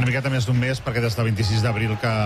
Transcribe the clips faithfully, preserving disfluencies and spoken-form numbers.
una miqueta més d'un mes, perquè des del vint-i-sis d'abril que,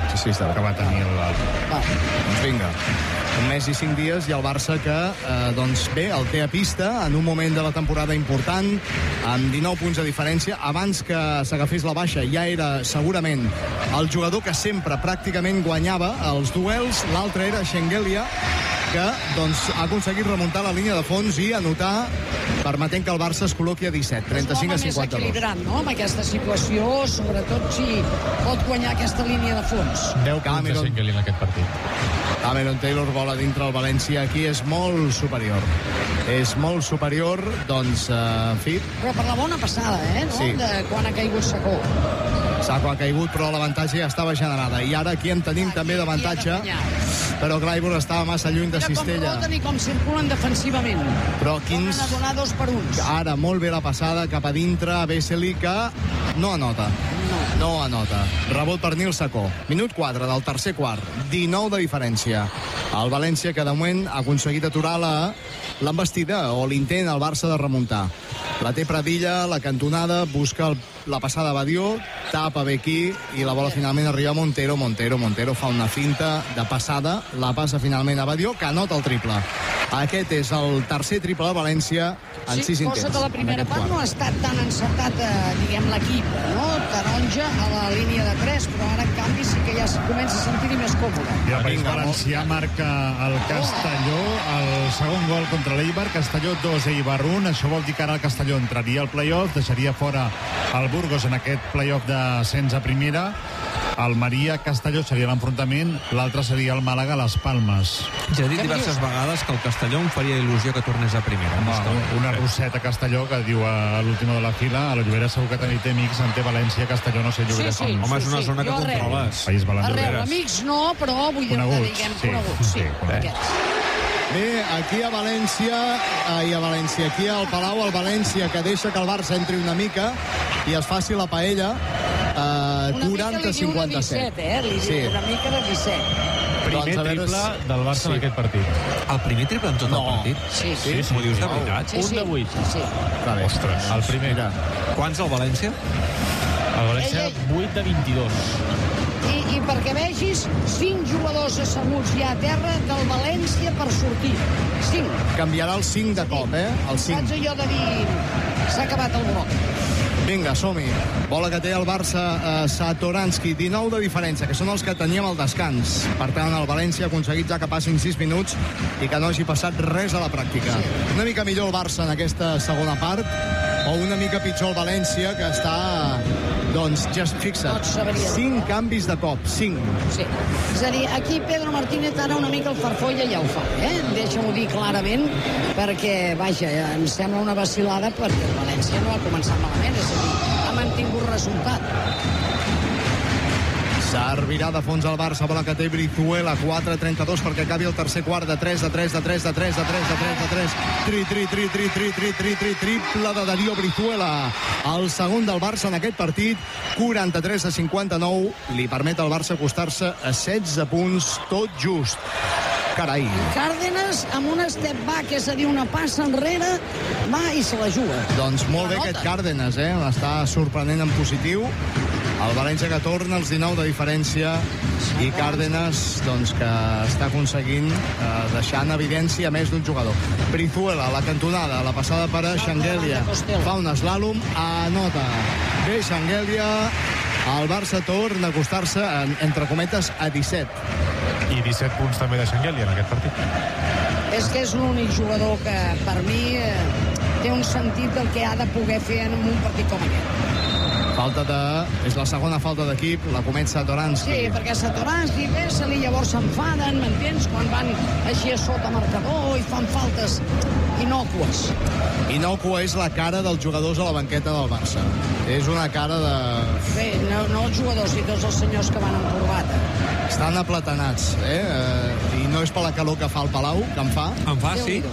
que va tenir el... Va, doncs vinga. Un mes i cinc dies i el Barça que, eh, doncs bé, el té a pista en un moment de la temporada important, amb dinou punts de diferència. Abans que s'agafés la baixa ja era segurament el jugador que sempre pràcticament guanyava els duels. L'altre era Schengelia, que doncs, ha aconseguit remuntar la línia de fons i anotar, permetent que el Barça es col·loqui a disset, trenta-cinc a cinquanta-dos. És equilibrat, no?, amb aquesta situació, sobretot si pot guanyar aquesta línia de fons. deu punts de Schengelia en aquest partit. Cameron Taylor vola dintre el València. Aquí és molt superior. És molt superior, doncs, eh, en fi... Però per la bona passada, eh, no?, sí. De quan ha caigut Sacó. Sacó ha caigut, però l'avantatge ja estava generada. I ara aquí en tenim també d'avantatge, però Clyburn estava massa lluny de Cistella. Com i com circulen defensivament. Però quins... Poden a donar dos per uns. Ara molt bé la passada cap a dintre a Vesely, que no anota. No. No anota. Rebot per Nil Sacó. Minut quatre del tercer quart. dinou de diferència. El València, que de moment ha aconseguit aturar la l'embestida o l'intent al Barça de remuntar. La té Pradilla, la cantonada, busca el, la passada a Badió, tapa bé aquí i la bola finalment arriba a Montero. Montero, Montero fa una finta de passada, la passa finalment a Badió, que anota el triple. Aquest és el tercer triple de València en sí, sis intents. Sí, cosa que la primera part no ha estat tan encertat, eh, diguem, l'equip, no? Taronja a la línia de tres, però ara en canvi sí que ja es comença a sentir més còmode. I el País Valencià marca el Castelló, el segon gol contra l'Eibar. Castelló dos, Eibar un. Això vol dir que ara el Castelló entraria al play-off, deixaria fora el Burgos en aquest play-off d'ascens a primera. El Maria-Castelló seria l'enfrontament, l'altre seria el Màlaga a les Palmes. Ja he dit diverses vegades que el Castelló em faria il·lusió que tornés a primera. Home, una roseta a Castelló que diu a l'últim de la fila, a la Llobera segur que també té amics, en té València, Castelló no sé, Llobera. Sí, sí, Home, és una sí, zona sí. que controles. País Valencià. Arreu, amics no, però vull dir, coneguts, diguem, sí, coneguts. Sí, sí, aquests. Bé, aquí a València, ai, a València, aquí al Palau, el València, que deixa que el Barça entri una mica i es faci la paella, eh, quaranta a cinquanta-set. Eh? Li sí. Una mica de disset. Primer Doncs a veure triple si... del Barça sí. en aquest partit. El primer triple en tot no. el partit? Sí, sí. sí M'ho dius de veritat? Sí, sí. Un de vuit. Sí, sí. Vale. Ostres, el primer. Mira. Quants al València? El València, Ei, ei. vuit de vint-i-dos. I, I perquè vegis, cinc jugadors asseguts ja a terra del València per sortir. Cinc. Canviarà el cinc de cop, eh? El cinc. Saps allò de dir... S'ha acabat el bloc. Vinga, som-hi. Bola que té el Barça, eh, Satoranski, dinou de diferència, que són els que teníem al descans. Per tant, el València ha aconseguit ja que passin sis minuts i que no hagi passat res a la pràctica. Sí. Una mica millor el Barça en aquesta segona part, o una mica pitjor el València, que està, doncs, ja fixa't, cinc canvis de cop, cinc. Sí. És a dir, aquí Pedro Martínez ara una mica el farfolla ja ho fa, eh? Deixa-m'ho dir clarament, perquè, vaja, em sembla una vacil·lada perquè el València no ha començat malament, és a dir, ha mantingut resultat. Servirà de fons al Barça, bola que té Brizuela, quatre trenta-dos perquè acabi el tercer quart, de tres, de tres, de tres, de tres, de tres, de tres, de tres, tri, tri, tri, tri, tri, tri, tri, tri, triple de Darío Brizuela. El segon del Barça en aquest partit, quaranta-tres a cinquanta-nou, li permet al Barça acostar-se a setze punts, tot just. Carai. Cárdenas amb un step back, és a dir, una passa enrere, va i se la juga. Doncs molt bé aquest Cárdenas, eh? Està sorprenent en positiu. El València que torna als dinou de diferència i Cárdenas, doncs, que està aconseguint eh, deixar en evidència més d'un jugador. Brizuela, la cantonada, la passada per a Schengelia. Fa un eslàlom, anota. Bé, Schengelia, el Barça torna a acostar-se, en, entre cometes, a disset. I disset punts també de Schengelia en aquest partit. És que és l'únic jugador que, per mi, eh, té un sentit del que ha de poder fer en un partit com aquest. Falta de... És la segona falta d'equip, la comet Satoranski. Sí, perquè Satoranski i Vesely llavors s'enfaden, m'entens? Quan van així a sota marcador i fan faltes inòcues. Inòcua és la cara dels jugadors a la banqueta del Barça. És una cara de... Bé, no, no els jugadors i tots els senyors que van amb corbata. Estan aplatanats, eh? I no és per la calor que fa el Palau, que en fa. En fa, sí.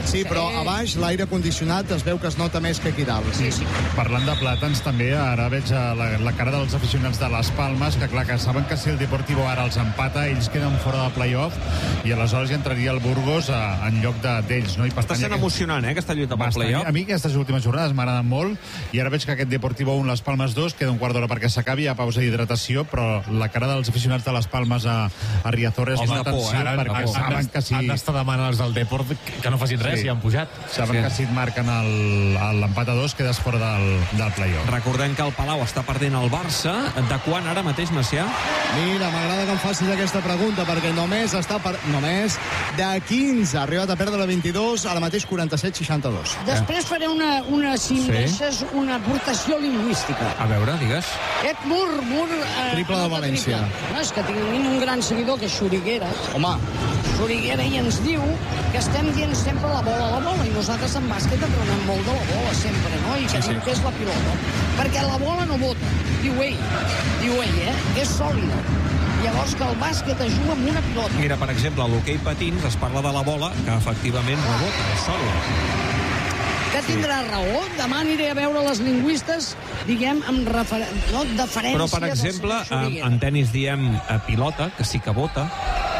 Sí, però a baix l'aire condicionat es veu que es nota més que aquí dalt. Sí, sí. Parlant de plàtans, també ara veig a la, la cara dels aficionats de les Palmes, que clar, que saben que si el Deportivo ara els empata, ells queden fora de play-off i aleshores hi entraria el Burgos a, en lloc d'ells, no? I per Està tant, sent aquest... emocionant, eh, aquesta lluita pel Bastant. play-off. A mi aquestes últimes jornades m'agraden molt i ara veig que aquest Deportivo un, les Palmes dos, queda un quart d'hora perquè s'acabi, hi ha pausa d'hidratació, però la cara dels aficionats de les Palmes a, a Riazor és Home, una de por, tensió, eh? perquè Han- saben han- que si... Han d'estar demanant els del Deport que no facin res Sí. i han pujat. Saben Sí. que si et marquen el- el- l'empat a dos quedes fora del, del play-off. Recordem que el Palau està perdent el Barça. De quan ara mateix, Macià? Mira, m'agrada que em facis aquesta pregunta, perquè només està per... només de quinze ha arribat a perdre la vint-i-dos, ara mateix quaranta-set seixanta-dos. Després faré una, una si em deixes, una aportació lingüística. A veure, digues. Aquest mur, mur... Eh, Triple de anota València. triple. No, és que tenim un gran seguidor, que és Xuriguera. Home, Xuriguera, i ens diu que estem dient sempre la bola, la bola, i nosaltres en bàsquet en parlem molt de la bola, sempre, no? I que Sí, diu sí. que és la pilota. Perquè la bola no bota, diu ell, diu ell, eh? Que és sòlida. Llavors que el bàsquet es juga amb una pilota. Mira, per exemple, a l'hoquei patins es parla de la bola, que efectivament rebota, és sòlida. Que tindrà raó. Demà aniré a veure les lingüistes, diguem, amb refer... no, deferència... Però, per del exemple, senyor en, Xuriguera. en tenis diem eh, pilota, que sí que vota.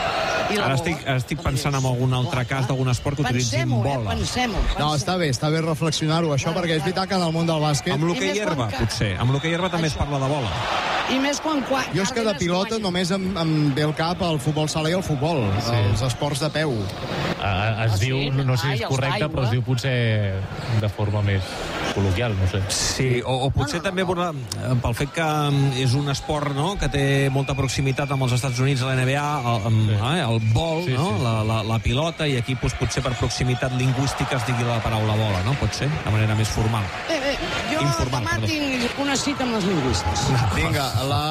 I la Ara bola. estic, estic pensant en algun altre cas d'algun esport que utilitzin Pensem-ho, bola. Eh? Pensem-ho, pensem-ho. no, està bé, està bé reflexionar-ho, això, Claro, perquè és claro. veritat que en el món del bàsquet... Amb I l'hoquei més herba, quan ca- potser. Amb l'hoquei herba també es Això. parla de bola. I més quan... quan Jo és que de Cárdenas pilota guanya. només em, em ve al cap el futbol sala i el futbol, sí. els esports de peu. Ah, es Ah, diu, sí? no, no sé si Ai, és els correcte, d'aigua. però es diu potser de forma més col·loquial, no sé. Sí, o, o potser No, no, també no. per, pel fet que mm, és un esport, no?, que té molta proximitat amb els Estats Units, a la N B A, el, Sí. eh, el vol, Sí, no?, sí. La, la, la pilota, i aquí doncs, potser per proximitat lingüística es digui la paraula bola, no? Pot ser, de manera més formal. Bé, bé, jo Informal, demà perdó. tinc una cita amb les lingüistes. Vinga,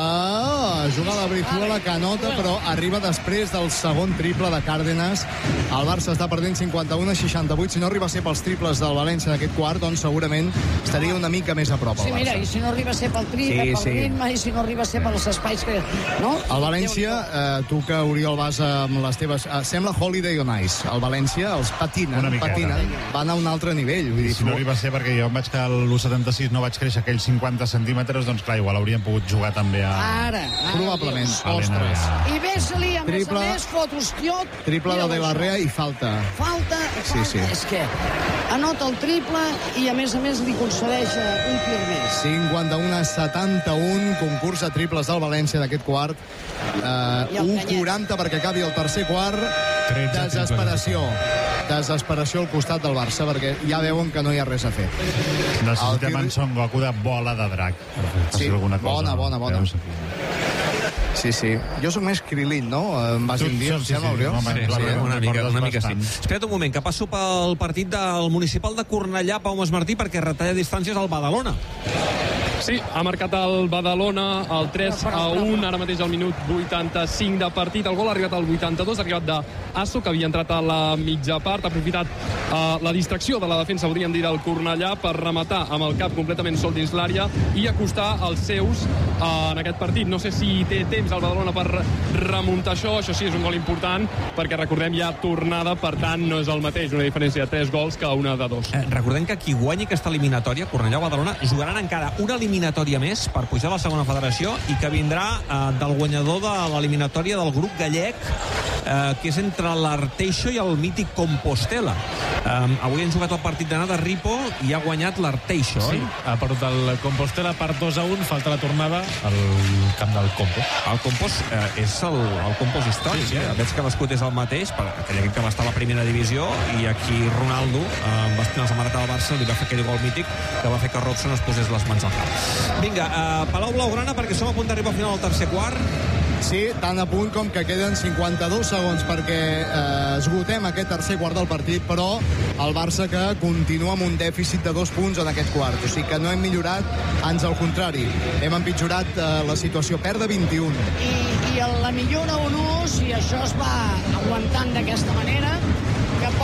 la jugada de Brizuela que anota, però arriba després del segon triple de Cárdenas. El Barça està perdent cinquanta-u a seixanta-vuit. Si no arriba a ser pels triples del València en aquest quart, doncs segurament estaria una mica més a prop Sí, el mira, Barça. i si no arriba a ser pel tri, Sí, pel sí. ritme, i si no arriba a ser pels espais que... No? El València, eh, tu que, Oriol, vas amb les teves... Eh, sembla Holiday on Ice. El València, els patinen, Una miqueta. patinen, van a un altre nivell. Vull dir, Si no arriba a ser perquè jo em vaig que a l'u setanta-sis no vaig créixer aquells cinquanta centímetres, doncs clar, igual hauríem pogut jugar també a... Ara, ara. probablement. dius. a l'N B A. Ostres. I ves-li, a més Triple. a més, fotos, tiot... Triple de De La Rea i falta. Falta, falta. Sí, sí. És que anota el triple i, a més a més, li concedeix eh, un tir més. cinquanta-u a setanta-u, concurs de triples del València d'aquest quart. I Eh, el u Canyet. quaranta perquè acabi el tercer quart. tretze Desesperació. Desesperació al costat del Barça, perquè ja veuen que no hi ha res a fer. Necessitem El en tir- Son Goku de bola de drac. Per fer Sí, alguna cosa. bona, bona, bona. Veus? Sí, sí. Jo sóc més Krilin, no? Em vas Tu- dir, em sí, sembla, sí, Oriol? home, Sí, clar, sí, em una mica, recordes una mica sí. bastant. Espera't un moment, que passo pel partit del municipal de Cornellà, Pau Masmartí, perquè retalla distàncies al Badalona. Sí, ha marcat el Badalona el tres a un, ara mateix al minut vuitanta-cinc de partit. El gol ha arribat al vuitanta-dos, ha arribat d'Asso, que havia entrat a la mitja part, ha aprofitat uh, la distracció de la defensa, podríem dir, del Cornellà, per rematar amb el cap completament sol dins l'àrea i acostar els seus uh, en aquest partit. No sé si té temps el Badalona per remuntar això, això sí, és un gol important, perquè recordem ja tornada, per tant no és el mateix, una diferència de tres gols que una de dos. Eh, recordem que qui guanyi aquesta eliminatòria, Cornellà o Badalona, jugaran encara una eliminatòria més per pujar a la segona federació i que vindrà eh, del guanyador de l'eliminatòria del grup gallec, eh, que és entre l'Arteixo i el mític Compostela. Eh, avui han jugat el partit d'anada a Ripo i ha guanyat l'Arteixo, Sí, oi? ha perdut el Compostela per dos a un, falta la tornada al camp del Compost. El Compost eh, és el, el Compost històric, Sí, sí. eh? Veig que l'escut és el mateix, per aquell equip que va estar a la primera divisió, i aquí Ronaldo, eh, vestint la samarreta del Barça, li va fer aquell gol mític que va fer que Robson es posés les mans al cap. Vinga, eh, Palau Blaugrana, perquè som a punt d'arribar al final del tercer quart. Sí, tan a punt com que queden cinquanta-dos segons perquè eh, esgotem aquest tercer quart del partit, però el Barça que continua amb un dèficit de dos punts en aquest quart. O sigui que no hem millorat, ans al contrari. Hem empitjorat eh, la situació. Perd de vint-i-un. I, i la millora o no, si això es va aguantant d'aquesta manera, que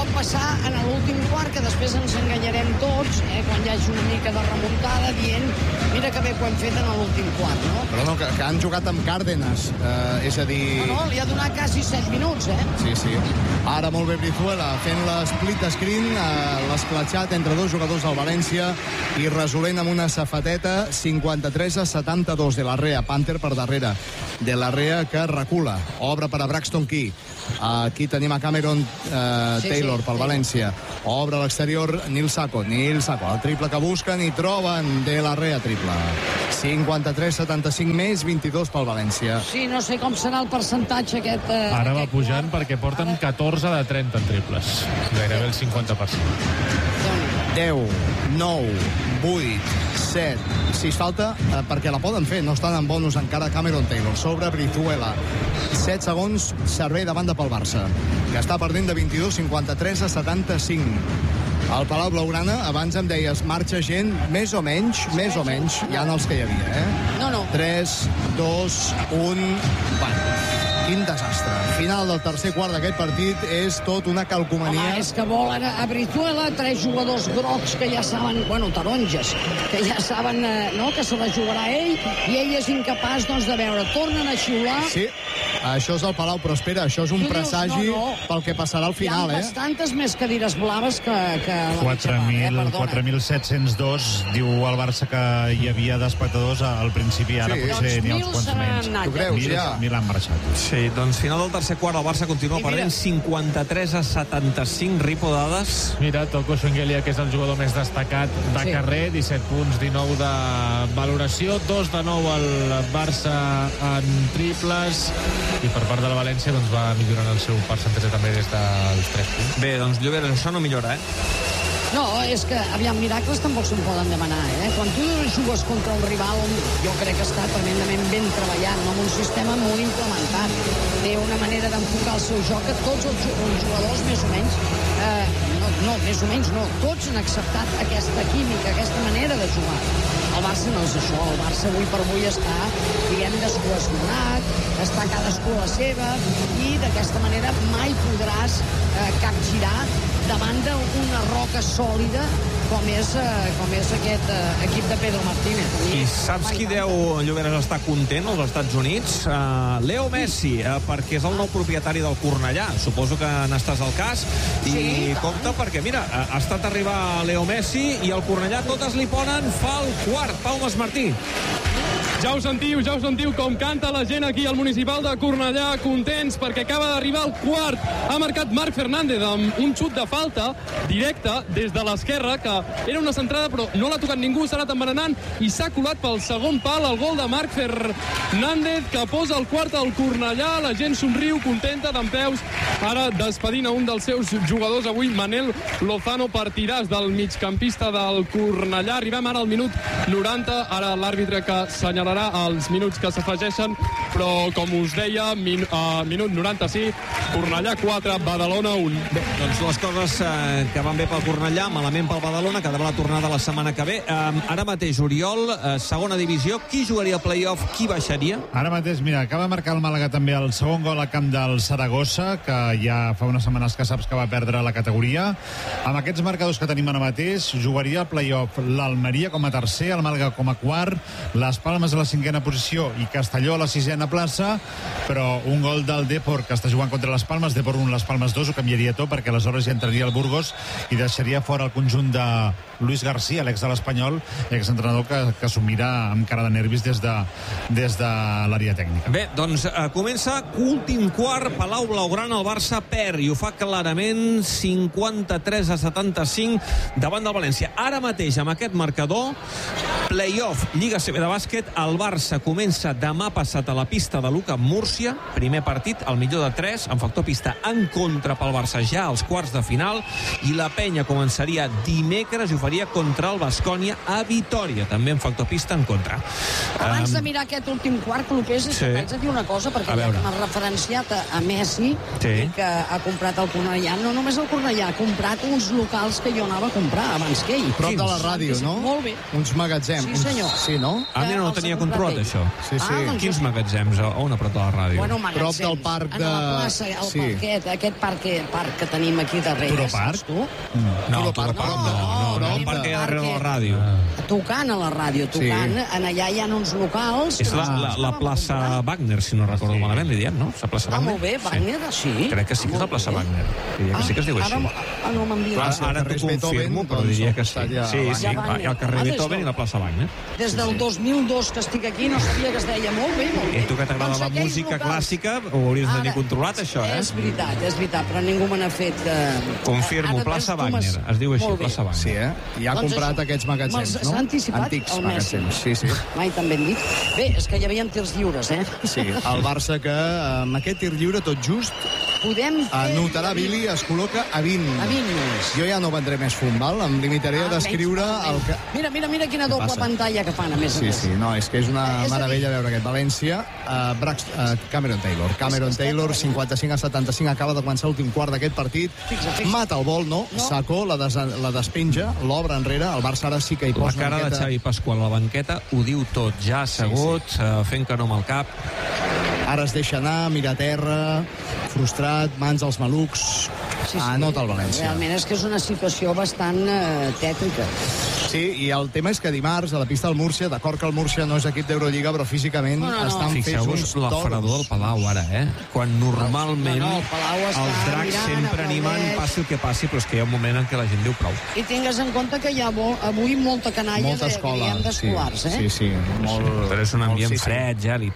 pot passar en l'últim quart, que després ens enganyarem tots, eh, quan hi hagi una mica de remuntada, dient, mira que bé que ho hem fet en l'últim quart, no? Però no, que, que han jugat amb Cárdenas, eh, és a dir... No, no, li ha donat quasi set minuts, eh? Sí, sí. Ara molt bé Brizuela, fent l'split screen, eh, l'esclatxat entre dos jugadors del València i resolent amb una safateta, cinquanta-tres a setanta-dos de la Rea, Panther per darrere. De la Rea que recula, obre per a Braxton Key. Aquí tenim a Cameron eh, Sí, Taylor sí, pel sí. València. Obre a l'exterior Nil Sako. Nil Sako, el triple que busquen i troben de la Rea triple. cinquanta-tres a setanta-cinc més, vint-i-dos pel València. Sí, no sé com serà el percentatge aquest... Eh, Ara va aquest pujant quart. perquè porten Ara- catorze de trenta en triples. Gairebé el cinquanta per cent. Déu-n'hi-do. deu, nou, vuit, set, sis falta, eh, perquè la poden fer, no estan en bonus encara Cameron Taylor, sobre Brizuela. set segons, servei de banda pel Barça, que està perdent de vint-i-dos, cinquanta-tres a setanta-cinc. Al Palau Blaugrana, abans em deies, marxa gent, més o menys, més o menys, hi ha els que hi havia, eh? No, no. tres, dos, un... Bueno, quin desastre. Final del tercer quart d'aquest partit és tot una calcomania. Home, és que volen a Brizuela, tres jugadors grocs que ja saben, bueno, taronges, que ja saben eh, no, que se la jugarà ell, i ell és incapaç, doncs, de veure. Tornen a xiular. Sí, això és el Palau, però espera, això és un Tu dius, presagi no, no. pel que passarà al final, Hi ha eh? bastantes més cadires blaves que, que la mitja part, eh? Perdona. quatre mil set-cents dos diu el Barça que hi havia d'espectadors al principi, ara Sí. potser Doncs n'hi ha uns mil quants se n'han menys. anat, Tu creus, Mil, ja? mil han marxat. Sí, doncs final del tercer quart, el Barça continua I mira- perdent cinquanta-tres a setanta-cinc, Ripo dades. Mira, Toko Shengelia, que és el jugador més destacat de Sí. carrer, disset punts, dinou de valoració, dos de nou al Barça en triples, i per part del València doncs, va millorant el seu percentatge també des dels tres punts. Bé, doncs Lloberes, això no millora, eh? No, és que, aviam, miracles tampoc se'n poden demanar, eh? Quan tu jugues contra un rival, jo crec que està tremendament ben treballant, no? Amb un sistema molt implementat. Té una manera d'enfocar el seu joc que tots els ju- els jugadors, més o menys, eh, no, no, més o menys no, tots han acceptat aquesta química, aquesta manera de jugar. El Barça no és això, el Barça avui per avui està, diguem, descohesionat, està cadascú a la seva, i d'aquesta manera mai podràs eh, capgirar davant d'una roca sòlida com és, eh, com és aquest eh, equip de Pedro Martínez. I saps qui deu, Lloberes, estar content als Estats Units? Uh, Leo Messi, uh, perquè és el nou propietari del Cornellà. Suposo que n'estàs al cas. I Sí, i tant. compte, perquè, mira, uh, ha estat arribar Leo Messi i el Cornellà totes li ponen, fa el quart. Pau Masmartí. Ja ho sentiu, ja ho sentiu, com canta la gent aquí al Municipal de Cornellà, contents perquè acaba d'arribar el quart. Ha marcat Marc Fernández amb un xut de falta directe des de l'esquerra, que era una centrada però no l'ha tocat ningú, s'ha anat envenenant i s'ha colat pel segon pal el gol de Marc Fernández, que posa el quart al Cornellà. La gent somriu, contenta, dempeus. Ara despedint a un dels seus jugadors avui, Manel Lozano, partidàs del migcampista del Cornellà. Arribem ara al minut noranta, ara l'àrbitre que assenyalarà els minuts que s'afegeixen, però com us deia, min, uh, minut noranta-sis, Cornellà quatre, Badalona un. Bé, doncs les coses eh, que van bé pel Cornellà, malament pel Badalona, que demà la tornada la setmana que ve. Eh, ara mateix, Oriol, eh, segona divisió, qui jugaria play-off, qui baixaria? Ara mateix, mira, acaba de marcar el Màlaga també el segon gol a camp del Saragossa, que ja fa unes setmanes que saps que va perdre la categoria. Amb aquests marcadors que tenim ara mateix, jugaria play-off l'Almeria com a tercer, el Màlaga com a quart, les Palmes a la cinquena posició i Castelló a la sisena plaça, però un gol del Depor, que està jugant contra les Palmes, Depor un, les Palmes dos, ho canviaria tot, perquè aleshores ja entraria el Burgos i deixaria fora el conjunt de Luis García, l'ex de l'Espanyol, exentrenador que, que s'ho mira amb cara de nervis des de, des de l'àrea tècnica. Bé, doncs eh, comença últim quart, Palau Blaugrana, el Barça perd i ho fa clarament cinquanta-tres a setanta-cinc davant del València. Ara mateix, amb aquest marcador, play-off, Lliga C B de bàsquet, el Barça comença demà passat a la pista de Luca amb Múrcia, primer partit, al millor de tres, amb factor pista en contra pel Barça ja als quarts de final, i la penya començaria dimecres i ho faria contra el Baskonia a Vitòria, també amb factor pista en contra. Abans Um, de mirar aquest últim quart, Clopés, Sí. sí. Haig de dir una cosa, perquè A ja veure. que m'has referenciat a, a Messi, Sí. que ha comprat el Cornellà. No només el Cornellà, ha comprat uns locals que jo anava a comprar abans que ell. Prop de la ràdio, no? Molt bé. Uns magatzems. Sí, senyor. Uns... Sí, no? Ah, mira, no Els ha tenia comprat controlat, ell. això. Sí, sí. Ah, doncs Quins jo- magatzems? magatzems, a on a prop de la ràdio? Bueno, magatzems. Prop del parc de... En la plaça, el Sí. parquet, aquest parc, parc que tenim aquí darrere, Turoparc? saps tu? No, Turo el Parc, Turo Parc no, no, no, no, no, el parc que hi ha darrere de la parc. ràdio. Tocant a la ràdio, tocant. En allà hi ha uns locals... És que la, la, la estàvem plaça comprant. Wagner, si no recordo malament, li diem, no? La plaça Ah, Wagner? molt bé, Wagner, sí. Crec que sí que és la plaça Molt bé. Wagner. Diria que sí que es diu així. Ara, ah, no m'han dit. Ara, Plaça, ara t'ho carrers Beethoven, confirmo, però doncs, diria al que sí. costat hi ha Sí, sí, Wagner. hi ha el carrer Ah, Beethoven des i la plaça Wagner. Des del dos mil dos que estic aquí no sabia que es deia molt bé, molt bé. I tu que t'agrada Doncs la aquells música locals- clàssica, ho hauries de tenir Ara, controlat, això, eh? És veritat, és veritat, però ningú me n'ha fet... Eh, Confirmo, ara plaça veus com Wagner. Es diu així, Molt bé. plaça Wagner. Sí, eh? I ha Doncs comprat això. aquests magatzems, Me'ls- no? S'ha anticipat Antics el Messi. magatzems, sí, sí. Mai tan ben dit. Bé, és que hi havia tirs lliures, eh? Sí, el Barça que amb aquest tir lliure tot just Podem fer... anotarà Billy, es col·loca a vint. A vint només. Jo ja no vendré més fum, val? Em limitaré a Ah, descriure menys, el que... Mira, mira, mira quina doble passa? pantalla que fan, a més a Sí, més. sí, no, és que és una És a dir- meravella veure aquest València. Uh, Brax, uh, Cameron Taylor. Cameron Taylor, cinquanta-cinc a setanta-cinc, acaba de començar l'últim quart d'aquest partit. Fixa, fixa. Mata el vol, no? No. Sacó, la, des la despenja, l'obre enrere. El Barça ara sí que hi La posa cara una de miqueta... Xavi Pasqual a la banqueta ho diu tot, ja assegut, sí, sí. Uh, fent que no amb el cap. Ara es deixa anar, mira a terra, frustrat, mans als malucs. Sí, sí. Anota el València. Realment és que és una situació bastant eh, tètrica. Sí, i el tema és que dimarts a la pista del Múrcia, d'acord que el Múrcia no és equip d'Eurolliga, però físicament No, no, no. estan fets Fixeu-vos uns la toros. fredor del Palau ara, eh? Quan normalment No, no, el Palau està els dracs mirant, sempre animen, aplaudeix. passi el que passi, però és que hi ha un moment en què la gent diu prou. I tingues en compte que hi ha bo, avui molta canalla Molta de, escola. diríem, Sí, d'escolars, eh? sí, sí. Molt, Però és un molt- ambient sí, sí. fred, gèlid.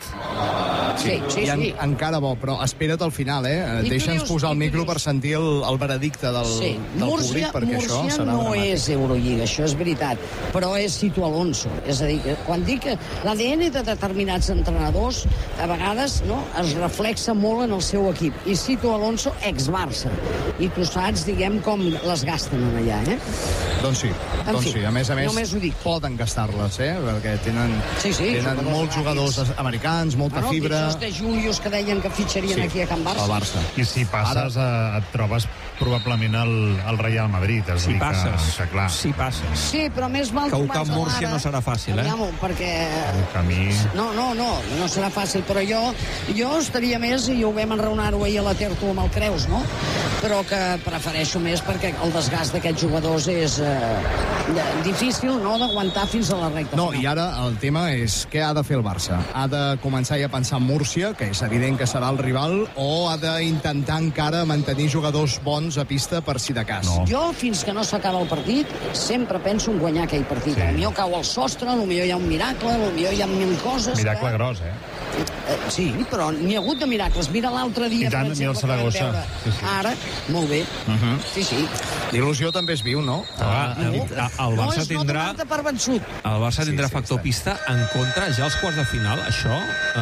Sí, sí, I en, sí. encara bo, però espera't al final, eh? I tu Deixa'ns dius- posar el i tu micro dius- per sentir el, el veredicte del, Sí, del Múrcia, públic, perquè Múrcia això serà no dramàtic. és Eurolliga, això és veritat, però és Situ Alonso. És a dir, que quan dic que l'A D N de determinats entrenadors a vegades no, es reflexa molt en el seu equip. I Situ Alonso, ex-Barça. I tu saps, diguem, com les gasten en allà, eh? Doncs sí, En doncs fi, sí. A més a més, només ho dic. poden gastar-les, eh? Perquè tenen, Sí, sí, tenen jugadors molts ràpids. jugadors americans, molta Bueno, fibra. pitjors de Julius que deien que fitxarien aquí a Can Barça. al Barça. I si passes, Ara... et trobes probablement el, el Real Madrid. És a Si dir passes, Que, que, clar, si passes. Sí, però més val Que un trobar-se Camp Múrcia ara- no serà fàcil, eh? Aviam-ho, perquè... el camí... No, no, no, no serà fàcil, però jo, jo estaria més, i ho vam enraonar-ho ahir a la Tertu amb el Creus, no? Però que prefereixo més perquè el desgast d'aquests jugadors és eh, difícil, no?, d'aguantar fins a la recta No, final. i ara el tema és què ha de fer el Barça? Ha de començar ja a pensar en Múrcia, que és evident que serà el rival, o ha d'intentar encara mantenir jugadors bons a pista per si de cas? No. Jo, fins que no s'acaba el partit, sempre penso en guanyar aquell partit. Sí. Sí. Potser cau al sostre, potser hi ha un miracle, potser hi ha mil coses... Miracle que... gros, eh? Eh, sí, però n'hi ha hagut de miracles. Mira l'altre dia, I tant, per mira el exemple, que vam Saragossa. veure. Sí, sí. Ara, molt bé. Uh -huh. Sí, sí. L'il·lusió també es viu, no? Ah, el, el no Barça és no tindrà... donar-te per vençut. El Barça Sí, tindrà sí, factor està. pista en contra ja als quarts de final. Això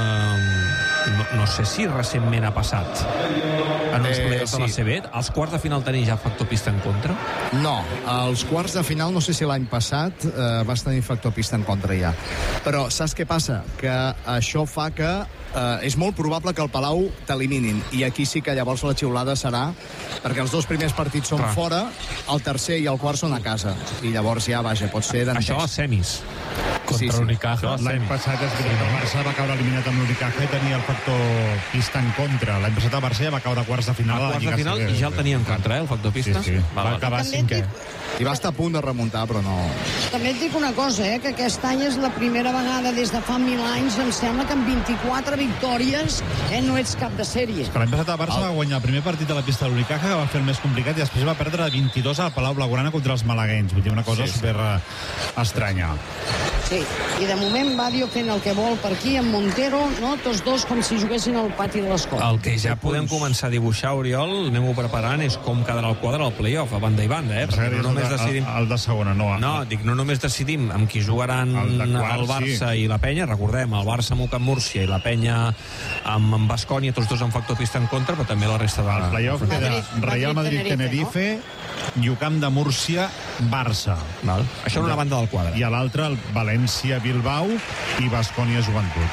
eh, no, no sé si recentment ha passat en els Eh, playoffs de la sí. C B. Als quarts de final tenir ja factor pista en contra? No, als quarts de final, no sé si l'any passat eh, vas tenir factor pista en contra ja. Però saps què passa? Que això fa que eh, és molt probable que el Palau t'eliminin. I aquí sí que llavors la xiulada serà perquè els dos primers partits són Clar. fora, el tercer i el quart són a casa. I llavors ja, vaja, pot ser d'entès. Això a les semis. Contra Sí, sí. l'Unicaja. L'any passat és veritat, el Barça va caure eliminat amb l'Unicaja i tenia el factor pista en contra. L'any passat el Barça ja va caure a quarts de final. A a la quarts de Lliga final C B. i ja el tenia en contra, eh, el factor pista. Sí, sí. Val, Va val. acabar També cinquè. et I va estar a punt de remuntar, però no... També et dic una cosa, eh, que aquest any és la primera vegada des de fa mil anys, em sembla que amb vint-i-quatre victòries eh, no ets cap de sèrie. Que l'any passat el Barça va guanyar el primer partit a la pista de l'Unicaja, que va fer el més complicat, i després va perdre de vint-i-dos al Palau Blaugrana contra els malaguenys. Vull dir, una cosa Sí, sí. super eh, estranya. Sí, i de moment Badio fent el que vol per aquí, amb Montero, no? Tots dos com si juguessin al pati de l'escola. El que ja podem començar a dibuixar, Oriol, anem-ho preparant, és com quedarà el quadre al playoff, a banda i banda, eh? Perquè no només decidim... El, el de segona, no. No, dic, no només decidim amb qui jugaran El de el, quart, el Barça sí. i la Penya, recordem, el Barça amb Camp Múrcia i la Penya amb, amb Baskonia, tots dos amb factor pista en contra, però també la resta de... El playoff Madrid- queda Real Madrid-Tenerife, Madrid-Tenerife, Yucam de Múrcia, Barça. Val? Això en una banda del quadre. I a l'altra, el València-Bilbao i Baskonia-Joventut.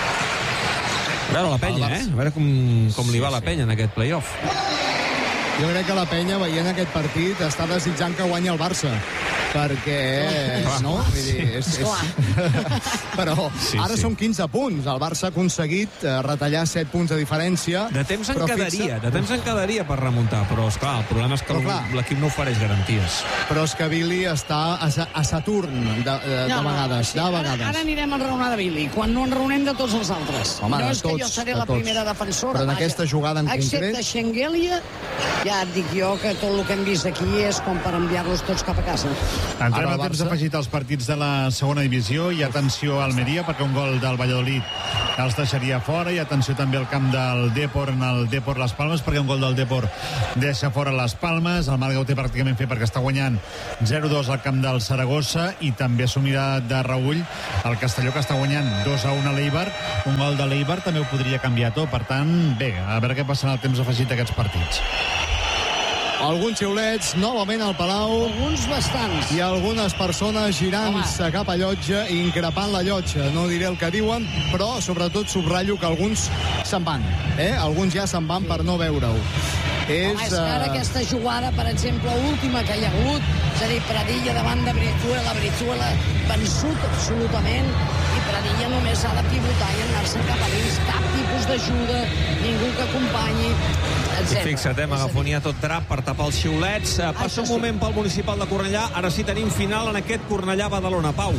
A veure la Penya, eh? A veure com, com li va la Penya en aquest playoff. Jo crec que la Penya, veient aquest partit, està desitjant que guanyi el Barça. perquè no? Vull dir, és, és... però Sí, ara sí. són quinze punts. El Barça ha aconseguit eh, retallar set punts de diferència. De temps en però quedaria, fixa- de temps en quedaria per remuntar, però esclar, el problema és que Però, clar. l'equip no ofereix garanties. Però és que Billy està a, Sa- a Saturn de, de, de vegades, de Ara, vegades. ara anirem a enraonar de Billy, quan no enraonem de tots els altres. Home, no de és que jo tots, seré de la tots. primera defensora. Però en vaja. aquesta jugada en Excepte concret- Schengelia, ja et dic jo que tot el que hem vist aquí és com per enviar-los tots cap a casa. Entrem Ara a el temps Barça. afegit afegit als partits de la segona divisió i atenció a Almeria perquè un gol del Valladolid els deixaria fora i atenció també al camp del Depor en el Depor Las Palmes perquè un gol del Depor deixa fora les Palmes. El Màlaga ho té pràcticament fet perquè està guanyant zero dos al camp del Saragossa i també assumirà de Raül el Castelló que està guanyant dos a un a l'Eibar. Un gol de l'Eibar també ho podria canviar tot, per tant bé, a veure què passa en el temps afegit d'aquests partits. Alguns xiulets, novament al Palau, Alguns bastants. i algunes persones girant-se cap a llotja i increpant la llotja. No diré el que diuen, però sobretot subratllo que alguns se'n van. Eh? Alguns ja se'n van per no veure-ho. És, Home, és que ara eh, aquesta jugada, per exemple, última que hi ha hagut, és a dir, Pradilla davant de Brizuela, Brizuela vençut absolutament, i Pradilla només ha de pivotar i anar-se cap a dins, cap tipus d'ajuda, ningú que acompanyi, I etcètera. fixa't, eh, És a dir, m'agafonia tot drap per tapar els xiulets. Eh, Passa Això un sí. moment pel municipal de Cornellà, ara sí tenim final en aquest Cornellà-Badalona. Pau.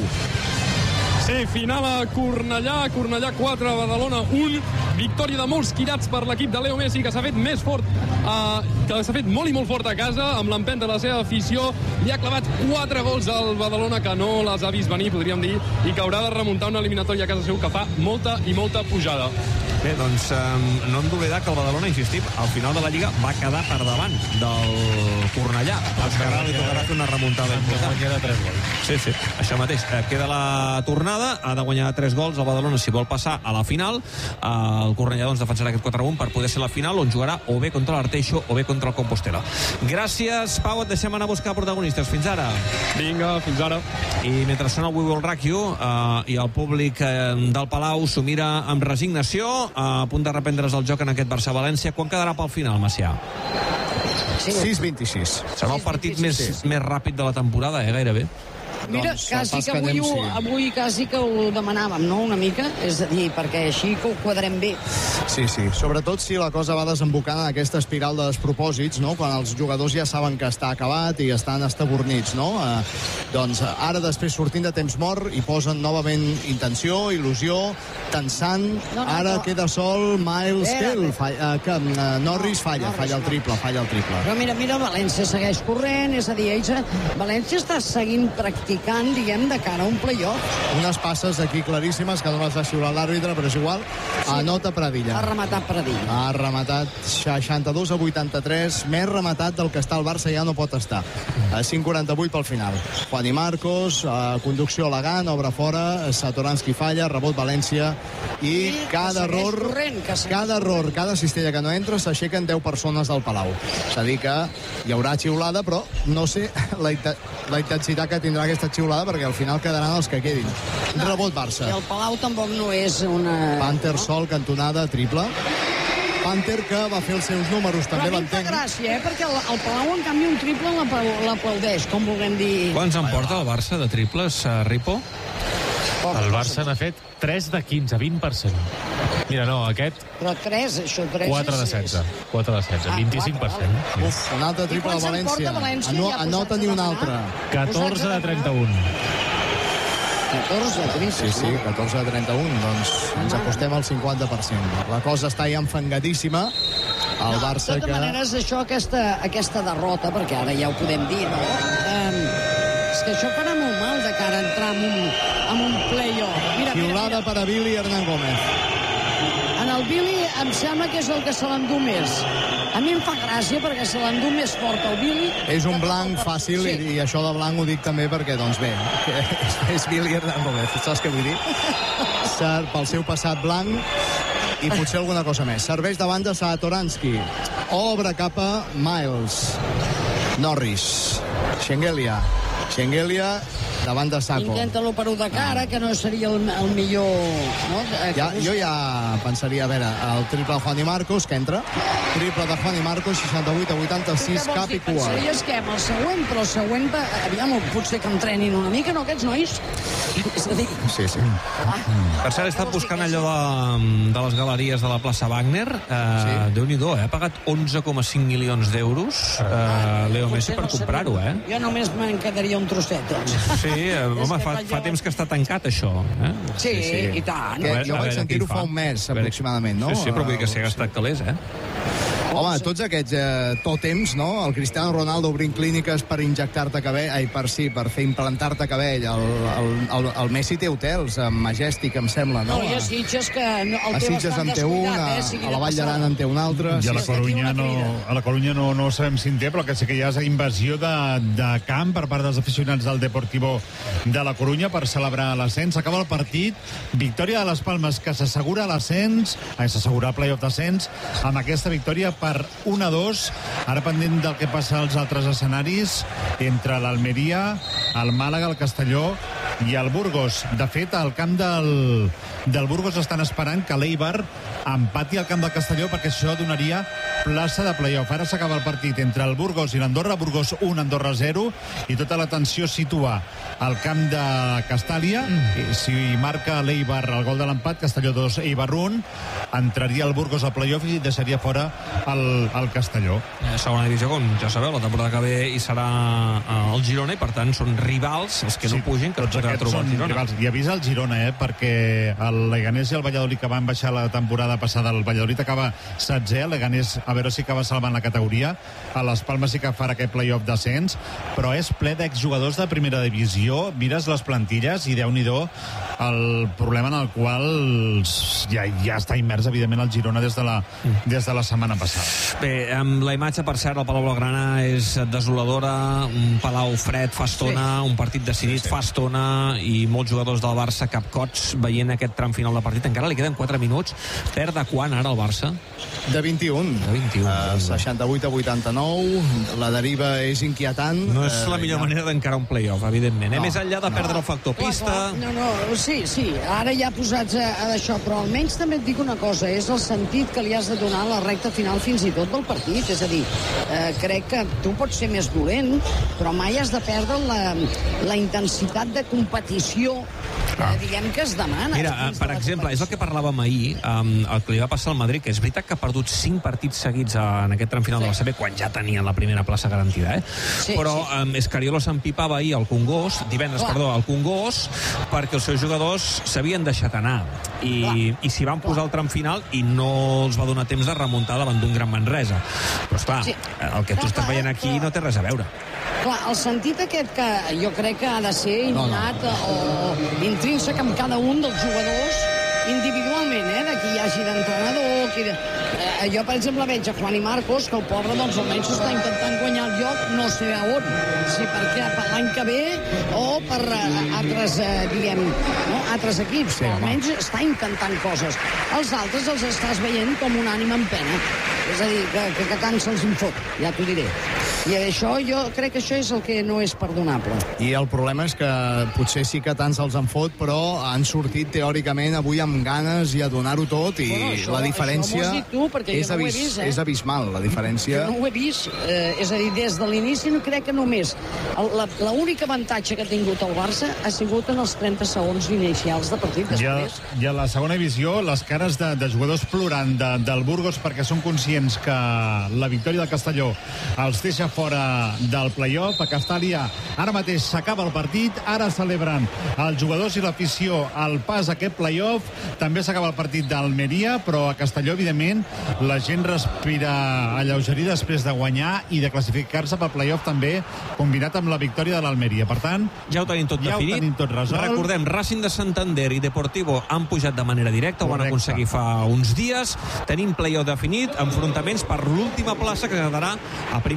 Sí, final a Cornellà, Cornellà quatre, Badalona un. Victòria de molts quirats per l'equip de Leo Messi, que s'ha fet més fort, eh, que s'ha fet molt i molt fort a casa, amb l'empenta de la seva afició. Li ha clavat quatre gols al Badalona, que no les ha vist venir, podríem dir, i que haurà de remuntar una eliminatòria a casa seu que fa molta i molta pujada. Bé, doncs eh, no hem d'oblidar que el Badalona, insistim, al final de la Lliga va quedar per davant del Cornellà. Els que ara li tocarà fer una remuntada important. Guanyar de tres gols. Sí, sí, això mateix. Eh, Queda la tornada, ha de guanyar tres gols el Badalona si vol passar a la final. Eh, El Cornellà doncs, defensarà aquest quatre a un per poder ser la final, on jugarà o bé contra l'Arteixo o bé contra el Compostela. Gràcies, Pau, et deixem anar a buscar protagonistes. Fins ara. Vinga, fins ara. I mentre sona el We Will Rock You eh, i el públic eh, del Palau s'ho mira amb resignació, eh, a punt de reprendre's el joc en aquest Barça-València. Quan quedarà pel final, Macià? Sí. sis vint-i-sis. Serà el partit més, més ràpid de la temporada, eh, gairebé. Mira, Doncs, quasi pas que que avui, anem, ho, sí. avui quasi que ho demanàvem, no?, una mica, és a dir, perquè així que ho quadrem bé. Sí, sí. Sobretot si la cosa va desembocant en aquesta espiral de despropòsits, no? Quan els jugadors ja saben que està acabat i estan estabornits, no? Eh, doncs ara, després, sortint de temps mort, hi posen novament intenció, il·lusió, tensant. No, no, Ara no. queda sol Miles Espera, Kell. espera. Falla, eh, que, eh, Norris falla, Norris, falla el no. triple, falla el triple. Però mira, mira, el València segueix corrent, és a dir, ells, València està seguint practicant, diguem, de cara a un play-off. Unes passes aquí claríssimes que no les ha xiulat l'àrbitre, però és igual. Anota Pradilla. Ha rematat Pradilla. Ha rematat seixanta-dos a vuitanta-tres, més rematat del que està el Barça, ja no pot estar. A cinc quaranta-vuit pel final. Juan i Marcos, eh, conducció elegant, obre fora, Satoranski falla, rebot València, i I cada que segueix error, corrent, que segueix cada error, cada cistella que no entra, s'aixequen deu persones del Palau. És a dir que hi haurà xiulada, però no sé la, inte- la intensitat que tindrà aquesta xiulada, perquè al final quedaran els que quedin. Rebot I Barça. el Palau tampoc no és una... Panther sol, cantonada, triple. Panther que va fer els seus números, Però també a mi em fa l'entenc. gràcia, eh? Perquè el, el Palau, en canvi, un triple l'aplau- l'aplaudeix, com vulguem dir... Quants en porta el Barça de triples, uh, Ripo? Poca El cosa. Barça n'ha fet tres de quinze, vint per cent. Mira, no, aquest Però tres, això, tres... quatre de és- setze. quatre de setze, Ah, vint-i-cinc per cent. quatre, Uf, un altre triple de quants en València. porta València? Ano, Ja anota posats ni a un demanar? altre. catorze de trenta-un. catorze, trista. Sí, sí, catorze de trenta-un. Doncs ens acostem al cinquanta per cent. La cosa està ja enfangadíssima. El No, Barça de totes que... maneres, això, aquesta, aquesta derrota, perquè ara ja ho podem dir, no? Um, és que això farà molt mal de cara a entrar en un, en un play-off. Mira, mira, Xiulada mira. per a Billy Hernán Gómez. En el Billy em sembla que és el que se l'endú més. A mi em fa gràcia perquè se l'endú més fort el Billy. És un blanc fàcil, Sí. i, i això de blanc ho dic també perquè, doncs bé, és, és Billy Hernán Gómez, saps què vull dir? Cert, pel seu passat blanc i potser alguna cosa més. Serveix de banda Satoranski. Obre cap a Miles. Norris. Schengelia. Schengelia davant de Sako. Intenta-lo per de cara, que no seria el, el millor... No? Ja, jo ja pensaria, a veure, el triple de Juan i Marcos, que entra. Triple de Juan i Marcos, seixanta-vuit a vuitanta-sis, cap i cua. Pensaries que amb el següent, però el següent, aviam, potser que entrenin una mica, no, aquests nois? És a dir... Sí, sí. Ah, Per cert, he estat buscant allò de, de les galeries de la plaça Wagner. Eh, sí. Déu-n'hi-do, eh? Ha pagat onze coma cinc milions d'euros eh, Leo Messi per comprar-ho, eh? Jo només me'n quedaria un trosset, doncs. Sí, eh, home, fa, fa temps que està tancat, això. Eh? Sí, sí, sí, i tant. Que, jo vaig sentir-ho fa un mes, aproximadament, no? Sí, sí, però vull dir que s'hi ha gastat calés, eh? Home, tots aquests eh, tòtems, no? El Cristiano Ronaldo obrint clíniques per injectar-te cabell, ai, per sí, per fer implantar-te cabell. El, el, el, el Messi té hotels, amb Majestic, em sembla, no? No, i a Sitges, que no, el a Sitges en té un, a, eh, a la Vall d'Aran en té un altre. I a la Corunya no, a la Corunya no, no sabem si en té, però que sí que hi ha invasió de, de camp per part dels aficionats del Deportivo de la Corunya per celebrar l'ascens. Acaba el partit, victòria de les Palmes, que s'assegura l'ascens, s'assegura el playoff d'ascens, amb aquesta victòria per un a dos, ara pendent del que passa als altres escenaris entre l'Almeria, el Màlaga, el Castelló i el Burgos. De fet, al camp del, del Burgos estan esperant que l'Eibar empati al camp del Castelló, perquè això donaria plaça de playoff. Ara s'acaba el partit entre el Burgos i l'Andorra, Burgos un, Andorra zero, i tota l'atenció situa al camp de Castàlia. Mm. Si marca l'Eibar el gol de l'empat, Castelló dos, Eibar un, entraria el Burgos al playoff i deixaria fora el, el Castelló. Eh, segona divisió, com ja sabeu, la temporada que ve hi serà eh, el Girona, i per tant són rivals els que sí, no pugin, que tots aquests són rivals. I avisa el Girona, eh, perquè el Leganés i el Valladolid, que van baixar la temporada passada, el Valladolid acaba setzè, el Leganés a veure si acaba salvant la categoria, a les Palmes sí que farà aquest playoff d'ascens, però és ple d'exjugadors de primera divisió. Mires les plantilles i Déu-n'hi-do el problema en el qual ja, ja està immers, evidentment, el Girona des de la, des de la setmana passada. Bé, amb la imatge, per cert, el Palau Blaugrana és desoladora, un Palau fred fa estona, sí. Un partit decidit sí, sí. fa estona, i molts jugadors del Barça capcots veient aquest tram final de partit. Encara li queden quatre minuts. Perd de quan ara el Barça? De vint-i-un. De vint-i-un. Uh, seixanta-vuit a vuitanta-nou. La deriva és inquietant. No és la millor uh, manera d'encarar un playoff, evidentment. No, eh? Més enllà de no. perdre el factor pista... No, no, sí, sí. Ara ja posats a, a això, però almenys també et dic una cosa, és el sentit que li has de donar a la recta final fins i tot del partit. És a dir, eh, crec que tu pots ser més dolent, però mai has de perdre la, la intensitat de competició que ah. diguem que es demana. Mira, per exemple, és el que parlàvem ahir, um, el que li va passar al Madrid, que és veritat que ha perdut cinc partits seguits en aquest tram final sí. de la C B, quan ja tenien la primera plaça garantida, eh? Sí, però sí. Um, Escariolo s'empipava ahir al Congost, divendres, Clar. perdó, al Congost, perquè els seus jugadors s'havien deixat anar, i, i s'hi van posar al tram final i no els va donar temps de remuntar davant d'un gran Manresa. Però esclar, sí. el que tu estàs veient aquí no té res a veure. Clar, el sentit aquest que jo crec que ha de ser innat no, no. o intrínsec amb cada un dels jugadors individualment, eh? De qui hi hagi d'entrenador, qui de... eh, jo, per exemple, veig a Juan i Marcos, que el pobre, doncs, almenys està intentant guanyar el lloc, no sé a on, si perquè per l'any que ve o per uh, altres, uh, diguem, no? altres equips, sí, però almenys home. està intentant coses. Els altres els estàs veient com un ànima en pena, és a dir, que, que, que tant se'ls infot, ja t'ho diré. I això, jo crec que això és el que no és perdonable. I el problema és que potser sí que tant se'ls en fot, però han sortit teòricament avui amb ganes i a donar-ho tot, i bueno, això, la diferència tu, és, no abis, vist, eh? és abismal, la diferència. Jo no ho he vist, eh, és a dir, des de l'inici no crec que només l'únic avantatge que ha tingut el Barça ha sigut en els trenta segons inicials de partit. Després. I a, a la segona divisió, les cares de, de jugadors plorant de, del Burgos perquè són conscients que la victòria del Castelló els deixa fora del playoff. A Castàlia ara mateix s'acaba el partit, ara celebren els jugadors i l'afició el pas a aquest playoff. També s'acaba el partit d'Almeria, però a Castelló, evidentment, la gent respira alleugerir després de guanyar i de classificar-se pel playoff també, combinat amb la victòria de l'Almeria. Per tant, ja ho tenim tot ja definit. Ho tenim tot resolt. Recordem, Racing de Santander i Deportivo han pujat de manera directa, ho van aconseguir fa uns dies. Tenim playoff definit, enfrontaments per l'última plaça que quedarà a primera divisió.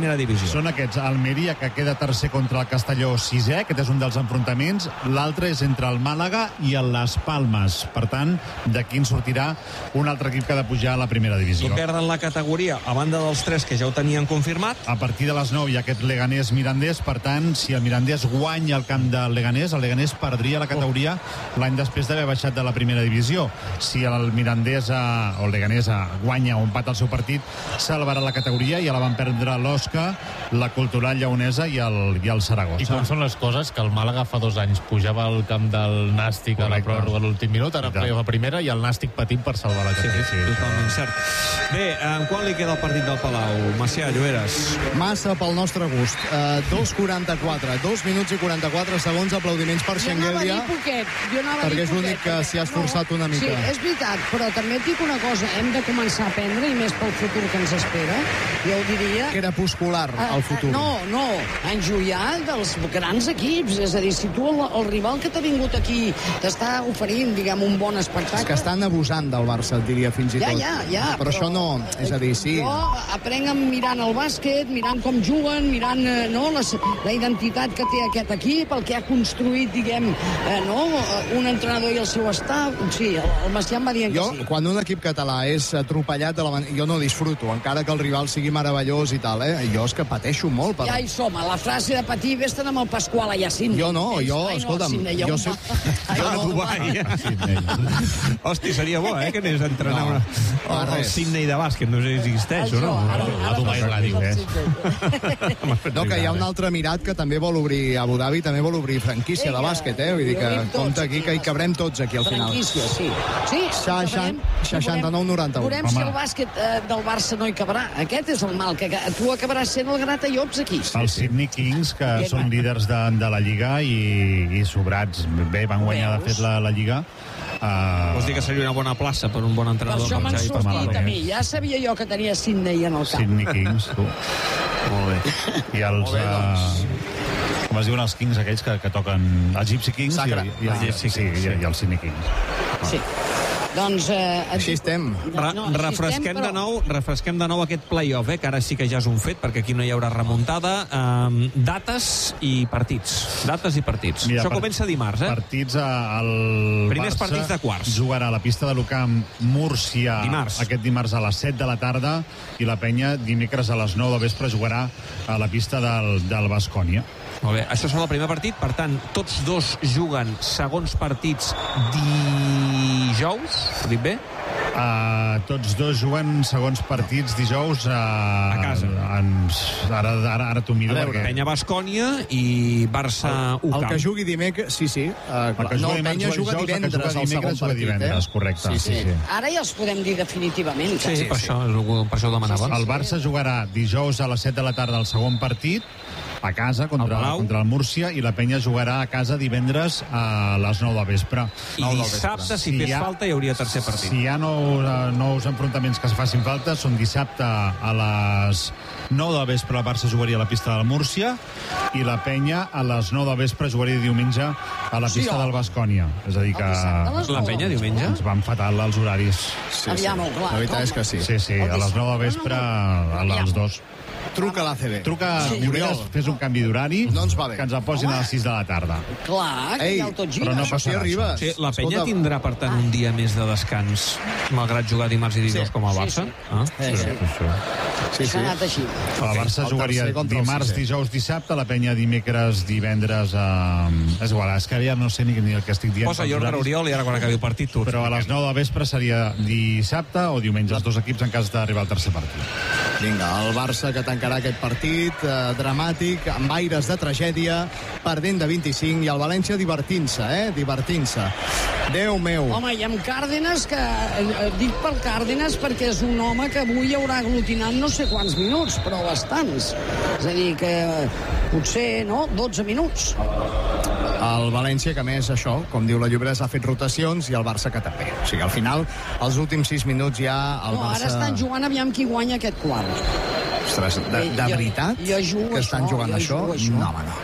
divisió. Són aquests, Almeria, que queda tercer contra el Castelló sisè, aquest és un dels enfrontaments, l'altre és entre el Màlaga i el Las Palmes. Per tant, d'aquí en sortirà un altre equip que ha de pujar a la primera divisió. I perden la categoria, a banda dels tres que ja ho tenien confirmat. A partir de les nou hi ha aquest Leganés-Mirandés, per tant, si el Mirandés guanya el camp del Leganés, el Leganés perdria la categoria l'any després d'haver baixat de la primera divisió. Si el Mirandés a, o el Leganés a, guanya o empata el seu partit, salvarà la categoria, i ja la van perdre l'Osca, la Cultural Lleonesa i el, i el Saragossa. I com són les coses, que el Màlaga fa dos anys pujava al camp del Nàstic a la pròrroga a l'últim minut, ara playoff a primera, i el Nàstic patint per salvar la categoria. Sí, sí, totalment cert. Bé, en quan li queda el partit del Palau? Macià, Lloberes. Massa pel nostre gust. Uh, dos quaranta-quatre, dos minuts i quaranta-quatre segons, aplaudiments per Xenguelia. Jo anava a dir poquet, jo anava a dir perquè és l'únic poquet, que s'hi ha esforçat una mica. Sí, és veritat, però també et dic una cosa, hem de començar a aprendre, i més pel futur que ens espera, jo ho diria... Crepuscular, el futur. Uh, no, no, enjoiar dels grans equips, és a dir, si tu el, el rival que t'ha vingut aquí t'està oferint, diguem, un bon espectacle... És que estan abusant del Barça, et diria, fins i tot. Ja, ja, ja. Però, però això no, és a dir, sí. Jo aprenc mirant el bàsquet, mirant com juguen, mirant no, la, la identitat que té aquest equip, el que ha construït, diguem, eh, no, un entrenador i el seu staff. Sí, el, el Macià em va dient jo, que sí. Quan un equip català és atropellat, de la man... jo no disfruto, encara que el rival sigui meravellós i tal, eh? Jo és que pateixo molt. Per... Ja hi som, a la frase de patir, vés-te'n amb el Pasqual allà a Sydney. Jo no, jo, Ai, escolta'm, no, jo sé... Jo no, Dubai. Hosti, seria bo, eh, que anés a entrenar No, una... no, el Sydney de bàsquet, no sé si existeix o no. Ara, ara, A Dubai ara, Ràdio, eh? No, que hi ha un altre Emirat que també vol obrir, a Abu Dhabi també vol obrir franquícia de bàsquet, eh? Vull dir que compte aquí, que hi cabrem tots aquí al final. Franquícia, sí. Sí, seixanta-nou noranta-u. Veurem si el bàsquet eh, del Barça no hi cabrà. Aquest és el mal, que tu acabaràs sent el gratallops aquí. Els Sydney Kings, que Aquest són va. líders de, de la Lliga i, i sobrats. Bé, van guanyar, de fet, la, la Lliga. Uh... Vols dir que seria una bona plaça per un bon Per entrenador? això m'han Xavi sortit Pasqual? a mi. Ja sabia jo que tenia Sydney en el camp. Sydney Kings, tu. Molt bé. I els... Molt bé, doncs. Uh... Com es diuen els Kings aquells que, que toquen... Els Gypsy Kings Sacra. i, i, i, sí, sí, i, i els Sydney Kings. Sí. Doncs... Eh, Així estem. Ra no, així refresquem, estem, però- de nou, refresquem de nou aquest play-off, eh, que ara sí que ja és un fet, perquè aquí no hi haurà remuntada. Um, dates i partits. Dates i partits. Mira, Això per- comença dimarts, eh? Partits al Primers Barça partits de quarts. jugarà a la pista de l'Ucamp Múrcia Dimarts. aquest dimarts a les set de la tarda, i la Penya dimecres a les nou del vespre jugarà a la pista del, del Baskonia. Molt bé, això serà el primer partit, per tant, tots dos juguen segons partits dijous, ho dic bé? Uh, tots dos juguen segons partits dijous uh, A casa. En, ara ara, ara t'ho miro. A veure, perquè... Penya Bascònia i Barça El Ucamp. que jugui dimecres... Sí, sí. Uh, El que no, juga el Penya dimarts juga dijous, el que divendres, juga el segon dimecres juga partit, divendres, eh? correcte. Sí, sí. Sí, sí. Ara ja els podem dir definitivament. Sí, quasi. per això, per això ho demanava. El Barça jugarà dijous a les set de la tarda el segon partit a casa contra, Al Palau. contra el Múrcia, i la Penya jugarà a casa divendres a les nou del vespre. I dissabte, si fes falta, hi hauria tercer partit. Si hi ha nous, uh, nous enfrontaments que es facin falta, són dissabte a les nou del vespre el Barça jugaria a la pista del Múrcia, i la Penya a les nou del vespre jugaria diumenge a la Sí, pista home. del Baskonia. És a dir que El dissabte a les La nou Penya, del vespre. diumenge? ens van fatal els horaris. Sí, sí. Aviam, clar, La veritat com? és que sí. Sí, sí, a les nou del vespre a les dos. Truca a l'A C B. Truca, Sí. Lloberes, fes un canvi d'horari, No ens va bé. que ens el posin a les sis de la tarda. Clar, que Ei, ja el tot gira. però no Això sí passarà arriba. Sí, la Penya Escolta, tindrà, per tant, un dia més de descans, malgrat jugar dimarts i dijous Sí. com el Sí, Barça. sí. Ah? Eh, sí. Sí, S'ha sí. anat així. El Barça El jugaria tercer contra el dimarts, sisè. dijous, dissabte, la Penya dimecres, divendres... Eh... És igual, és que ja no sé ni, ni el que estic dient. Posa pels Jordi horaris. Oriol i ara quan acabi el partit tu. Però a les nou del vespre seria dissabte o diumenge, els dos equips en cas d'arribar al tercer partit. Vinga, el Barça que tancarà aquest partit eh, dramàtic, amb aires de tragèdia, perdent de vint-i-cinc, i el València divertint-se, eh? Divertint-se. Déu meu. Home, i amb Cárdenas, que eh, dic pel Cárdenas perquè és un home que avui haurà aglutinat no sé quants minuts, però bastants. És a dir, que eh, potser, no?, dotze minuts. El València, que a més, això, com diu la Lloberes, ha fet rotacions, i el Barça que també. O sigui, al final, els últims sis minuts ja el No, Barça... ara estan jugant aviam qui guanya aquest quart. Ostres, de, de Jo- veritat jo jugo que estan això, jugant jo això? jugo això. No, home, no.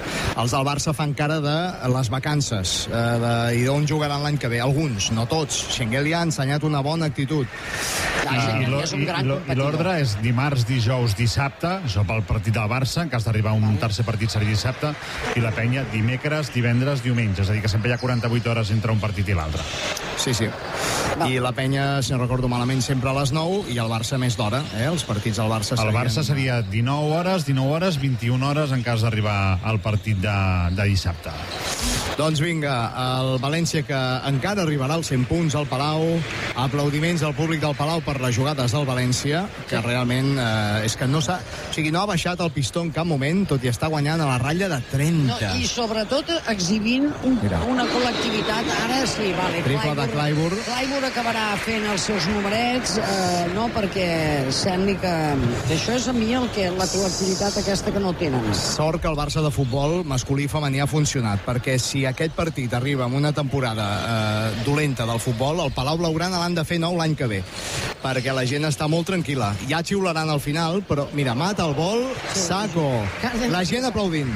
Els del Barça fan cara de les vacances eh, de, i d'on jugaran l'any que ve. Alguns, no tots. Schengelly ha ensenyat una bona actitud. Ja, I, i, és un gran i, i l'ordre és dimarts, dijous, dissabte, això pel partit del Barça, en cas d'arribar a un tercer partit seria dissabte, i la penya dimecres, divendres, diumenge, és a dir, que sempre hi ha quaranta-vuit hores entre un partit i l'altre. Sí, sí. I la penya, si no recordo malament, sempre a les nou, i el Barça més d'hora, eh? Els partits del Barça serien... El Barça seria dinou hores, dinou hores, vint-i-una hores en cas d'arribar al partit de, de dissabte. Doncs vinga, el València que encara arribarà als cent punts al Palau, aplaudiments al públic del Palau per les jugades del València, que realment eh, és que no s'ha... O sigui, no ha baixat el pistó en cap moment, tot i està guanyant a la ratlla de trenta. No, i sobretot exhibint un, una col·lectivitat, ara sí, vale. Triple de Clyburn. Clyburn acabarà fent els seus numerets, eh, no, perquè sembli que... Això és a mi el que la col·lectivitat aquesta que no tenen. Sort que el Barça de futbol masculí i femení ha funcionat, perquè si aquest partit arriba amb una temporada eh, dolenta del futbol, el Palau Blaugrana l'han de fer nou l'any que ve, perquè la gent està molt tranquil·la. Ja xiularan al final, però mira, mata el vol, Saco, la gent aplaudint.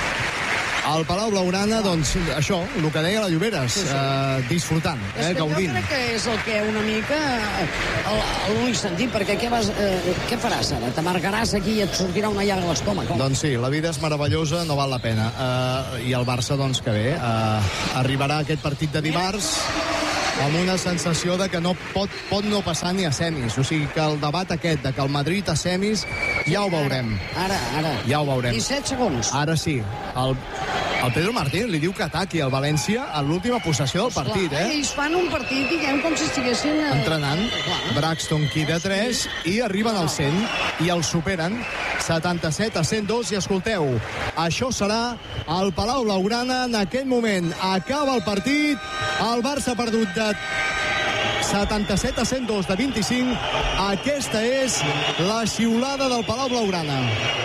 Al Palau Blaugrana, doncs, això, el que deia la Lloberes, sí, sí. Eh, disfrutant, eh, gaudint. Jo crec que és el que una mica l'únic sentit, perquè què, vas, eh, què faràs ara? T'amargaràs aquí i et sortirà una llaga a l'estómac? Doncs sí, la vida és meravellosa, no val la pena. Eh, I el Barça, doncs, que bé, eh, arribarà aquest partit de dimarts amb una sensació de que no pot, pot no passar ni a semis. O sigui que el debat aquest de que el Madrid a semis ja ho veurem. Ara, ara. Ja ho veurem. disset segons. Ara sí. El, el Pedro Martín li diu que ataqui el València a l'última possessió del partit, eh? Ells fan un partit, diguem, com si estiguessin... entrenant. Braxton queda tres i arriben al cent i el superen setanta-set a cent dos i escolteu, això serà el Palau Blaugrana en aquest moment. Acaba el partit, el Barça ha perdut de setanta-set a cent dos de vint-i-cinc. Aquesta és la xiulada del Palau Blaugrana.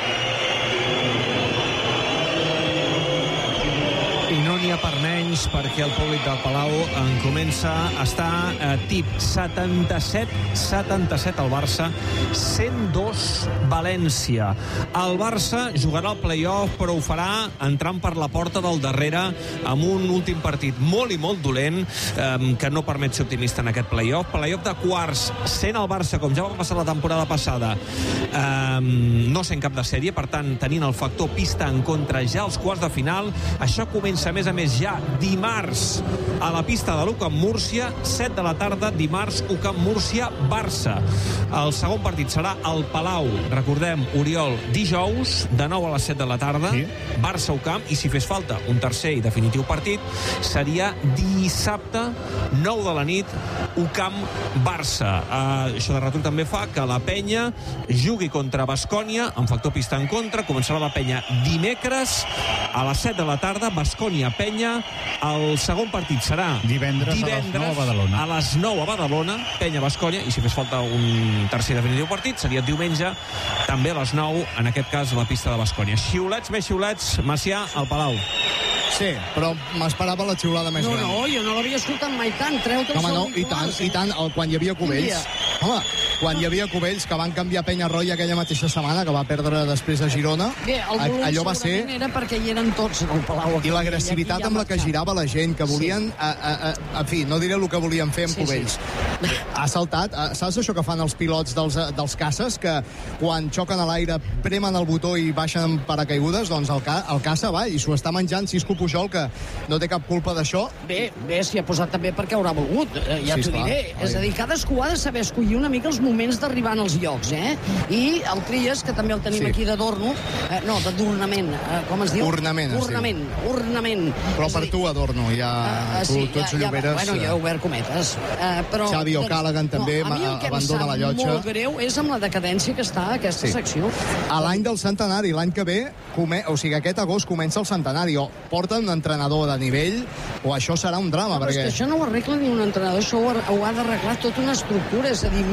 I no n'hi ha per menys, perquè el públic del Palau en comença a estar a tip. setanta-set setanta-set al Barça, cent dos València. El Barça jugarà al play-off, però ho farà entrant per la porta del darrere amb un últim partit molt i molt dolent, eh, que no permet ser optimista en aquest play-off. Play-off de quarts, sent el Barça, com ja va passar la temporada passada, eh, no sent cap de sèrie, per tant, tenint el factor pista en contra ja als quarts de final. Això comença a més a més ja dimarts a la pista de l'U C A M Múrcia, set de la tarda, dimarts U C A M Múrcia Barça. El segon partit serà al Palau, recordem, Oriol, dijous de nou a les set de la tarda, sí. Barça U C A M, i si fes falta un tercer i definitiu partit seria dissabte nou de la nit, U C A M Barça. Uh, això de retorn també fa que la penya jugui contra Baskonia amb factor pista en contra. Començarà la penya dimecres a les set de la tarda, Baskonia-Penya. El segon partit serà divendres, divendres a les nou a Badalona. A les nou a Badalona, Penya-Baskonia, i si fes falta un tercer definitiu partit seria diumenge, també a les nou, en aquest cas a la pista de Baskonia. Xiulets més xiulets, Macià, al Palau. Sí, però m'esperava la xiulada més no, gran. No, jo no l'havia escoltat mai tant. Treu-te Home, no, i tant, i tant, el, quan hi havia Cubells. Home, quan hi havia Cubells, que van canviar Penyarroia aquella mateixa setmana, que va perdre després a Girona. Bé, el volum allò va ser... era perquè hi eren tots al Palau. I l'agressivitat amb la que girava la gent, que volien... Sí. A, a, a, en fi, no diré el que volien fer amb sí, Cubells. Sí. Ha saltat, saps això que fan els pilots dels, dels caces, que quan xoquen a l'aire premen el botó i baixen amb paracaigudes? Doncs el, ca, el caça va i s'ho està menjant Cisco Pujol, que no té cap culpa d'això. Bé, bé, s'hi ha posat també perquè haurà volgut, eh, ja sí, t'ho diré. Oi. És a dir, cadascú ha de saber escollir una mica els moments d'arribar als llocs, eh? I el Trias, que també el tenim sí. aquí d'adorno, eh, no, d'adornament, eh, com es diu? Ornament, ornament, sí. ornament. Però per tu, adorno, ja... Uh, tu, sí, tu ets ja, Lloberes... Ja, bueno, jo he obert cometes. Uh, però, Xavi O'Callaghan doncs, també no, abandona la llotja. Molt greu és amb la decadència que està aquesta sí. secció. A l'any del centenari, l'any que ve, come... o sigui, aquest agost comença el centenari, o porten un entrenador de nivell, o això serà un drama. No, perquè... és que això no ho arregla ni un entrenador, això ho ha, ho ha d'arreglar tota una estructura. És a dir, mira València,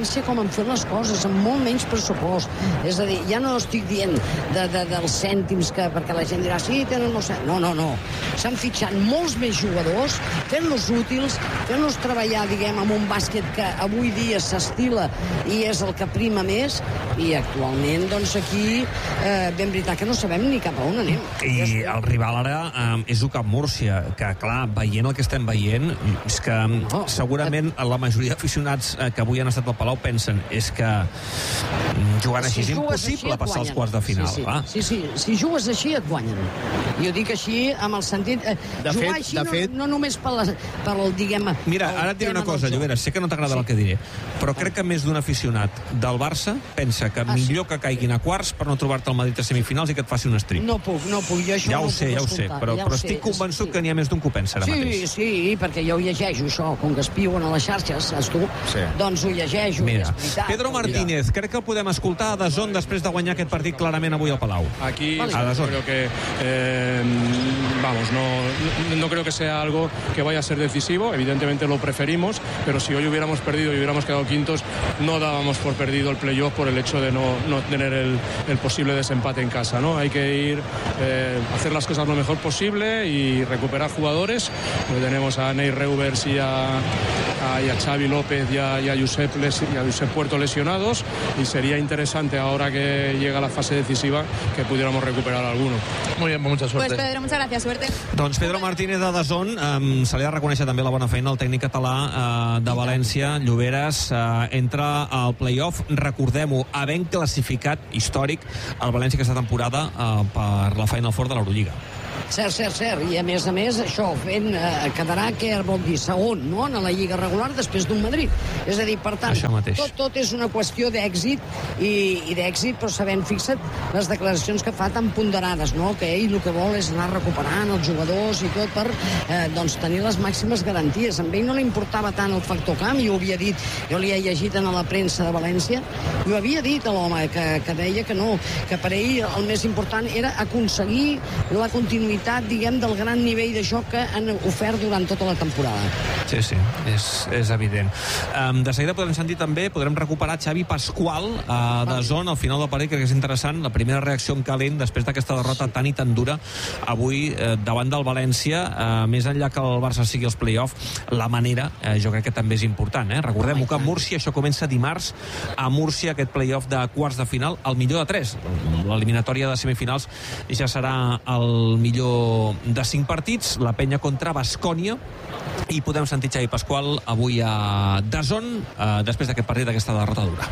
València com han fet les coses, amb molt menys pressupost. És a dir, ja no estic dient de, de, dels cèntims, que, perquè la gent dirà, sí, tenen molts cèntims. No, no, no. S'han fitxat molts més jugadors, fent-los útils, fent-los treballar, diguem, amb un bàsquet que avui dia s'estila i és el que prima més, i actualment, doncs, aquí, eh, ben veritat que no sabem ni cap a on anem. I el rival ara eh, és U C A M Múrcia, que, clar, veient el que estem veient, és que no, segurament la majoria d'aficionats eh, que avui han estat al Palau pensen és que jugant així és impossible passar els quarts de final. Sí, sí. Va. sí, sí. Si jugues així et guanyen. I ho dic així amb el sentit... Eh, de jugar fet, així de no, fet... no només per, la, per el, diguem... Mira, ara et diré una cosa, Lloberes, sé que no t'agrada sí. el que diré, però crec que més d'un aficionat del Barça pensa que ah, millor sí. que caiguin a quarts per no trobar-te al Madrid a semifinals i que et faci un stream. No puc, no puc, jo això ja ho no sé, ja ho sé, però, ja però ho estic sé, convençut sí. que n'hi ha més d'un que ho pensa ara sí, mateix. Sí, sí, perquè jo ho llegeixo, això, com que espiuen a les xarxes, saps tu? Sí. Doncs ho llegeixo, Mira, és veritat. Pedro Martínez, crec que el podem escoltar a D A Z N després de guanyar aquest partit clarament avui al Palau. Aquí vale. a D A Z N. Creo que, eh, vamos, no, no creo que sea algo que vaya a ser decisivo, evidentemente lo preferimos, pero si hoy hubiéramos perdido y hubiéramos quedado quintos, no dábamos por perdido el playoff por el hecho de no, no tener el, el posible desempate en casa, ¿no? Hay que ir, eh, hacer las cosas lo mejor posible y recuperar jugadores. Hoy tenemos a Ney Reuvers y a, a, y a Xavi López y a, y, a Josep Les, y a Josep Puerto lesionados, y sería interesante ahora que llega la fase decisiva que pudiéramos recuperar alguno. Muy bien, mucha suerte. Pues Pedro, muchas gracias, suerte. Doncs Pedro Martínez de D A Z N, um, se li ha de reconèixer també la bona feina al tècnic català uh, de València, Lloberes, uh, entra al play-off, recordem-ho, havent classificat històric el València aquesta temporada uh, per la Final Four de l'Eurolliga. Cert, cert, cert. I a més a més, això fent, eh, quedarà, què vol dir, segon, no?, en la Lliga regular després d'un Madrid. És a dir, per tant, tot, tot és una qüestió d'èxit i, i d'èxit, però sabent, fixa't, les declaracions que fa tan ponderades, no?, que ell el que vol és anar recuperant els jugadors i tot per eh, doncs, tenir les màximes garanties. A ell no li importava tant el factor camp, i ho havia dit, jo li he llegit en la premsa de València, i ho havia dit a l'home, que, que deia que no, que per ell el més important era aconseguir la continuïtat, diguem, del gran nivell de joc que han ofert durant tota la temporada. Sí, sí, és, és evident. Um, de seguida podrem sentir també, podrem recuperar Xavi Pasqual uh, de Zona al final del partit, crec que és interessant, la primera reacció en calent després d'aquesta derrota tan i tan dura avui uh, davant del València, uh, més enllà que el Barça sigui els play-off, la manera, uh, jo crec que també és important, eh? Recordem-ho que a Múrcia, això comença dimarts a Múrcia, aquest play-off de quarts de final, el millor de tres, l'eliminatòria de semifinals ja serà el millor de cinc partits, la penya contra Baskònia, i podem sentir Xavi Pasqual avui a D A Z N eh, després d'aquest partit, d'aquesta derrota dura.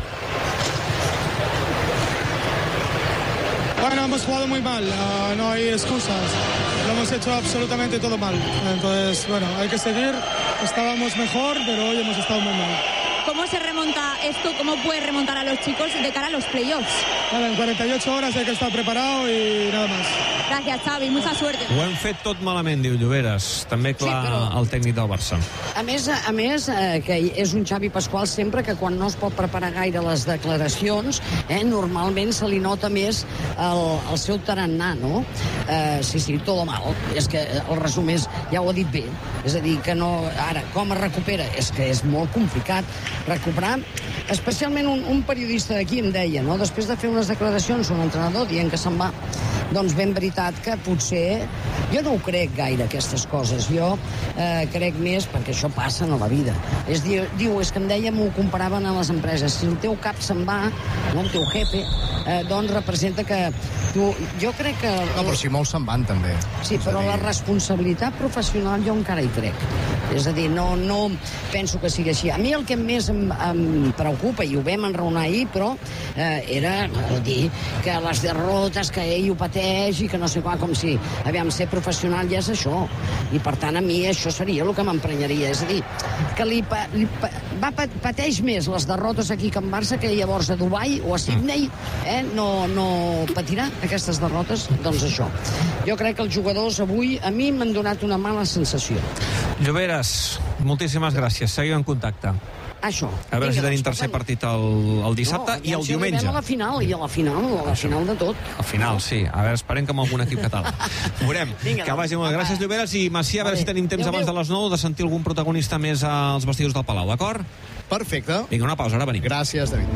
Bueno, hemos jugado muy mal, uh, no hay excusas, lo hemos hecho absolutamente todo mal, entonces, bueno, hay que seguir, estábamos mejor, pero hoy hemos estado muy mal. ¿Cómo se remonta esto? ¿Cómo puede remontar a los chicos de cara a los playoffs? Bueno, en cuarenta y ocho horas hay que estar preparado y nada más. Gracias, Xavi, mucha suerte. Ho hem fet tot malament, diu Lloberes. També, clar, sí, però... el tècnic del Barça. A més, a més eh, que és un Xavi Pasqual sempre que quan no es pot preparar gaire les declaracions, eh, normalment se li nota més el, el seu tarannà, no? Eh, sí, sí, tot mal. És que el resum és, ja ho ha dit bé. És a dir, que no... Ara, com es recupera? És que és molt complicat recuperar. Especialment un, un periodista d'aquí em deia, no?, després de fer unes declaracions, un entrenador dient que se'n va, doncs ben veritat que potser... Jo no ho crec gaire, aquestes coses. Jo eh, crec més, perquè això passa a la vida. És, diu, diu, és que em deia, m'ho comparaven a les empreses. Si el teu cap se'n va, no, el teu jefe, eh, doncs representa que tu... Jo crec que... No, però si molts se'n van, també. Sí, però la responsabilitat professional jo encara hi crec. És a dir, no, no penso que sigui així. A mi el que més em, em preocupa, i ho vam enraonar ahir, però eh, era dir que les derrotes, que ell ho pateix i que no sé qua, com si, aviam, ser professional ja és això. I per tant a mi això seria el que m'emprenyaria. És a dir, que li, pa, li pa, va pateix més les derrotes aquí que en Barça, que llavors a Dubai o a Sydney eh, no, no patirà aquestes derrotes. Doncs això. Jo crec que els jugadors avui a mi m'han donat una mala sensació. Lloberes, moltíssimes gràcies. Seguim en contacte. Això. A veure Vinga, si tenim tercer partit el, el dissabte no, i el si diumenge. A la final, i a la final, a la final de tot. Al final, sí. A veure, esperem que amb algun equip català. Veurem. Vinga, que vagi molt. Gràcies, Lloberes. I Macià, a veure si tenim temps abans de les nou de sentir algun protagonista més als vestidors del Palau, d'acord? Perfecte. Vinga, una pausa, ara venim. Gràcies, David.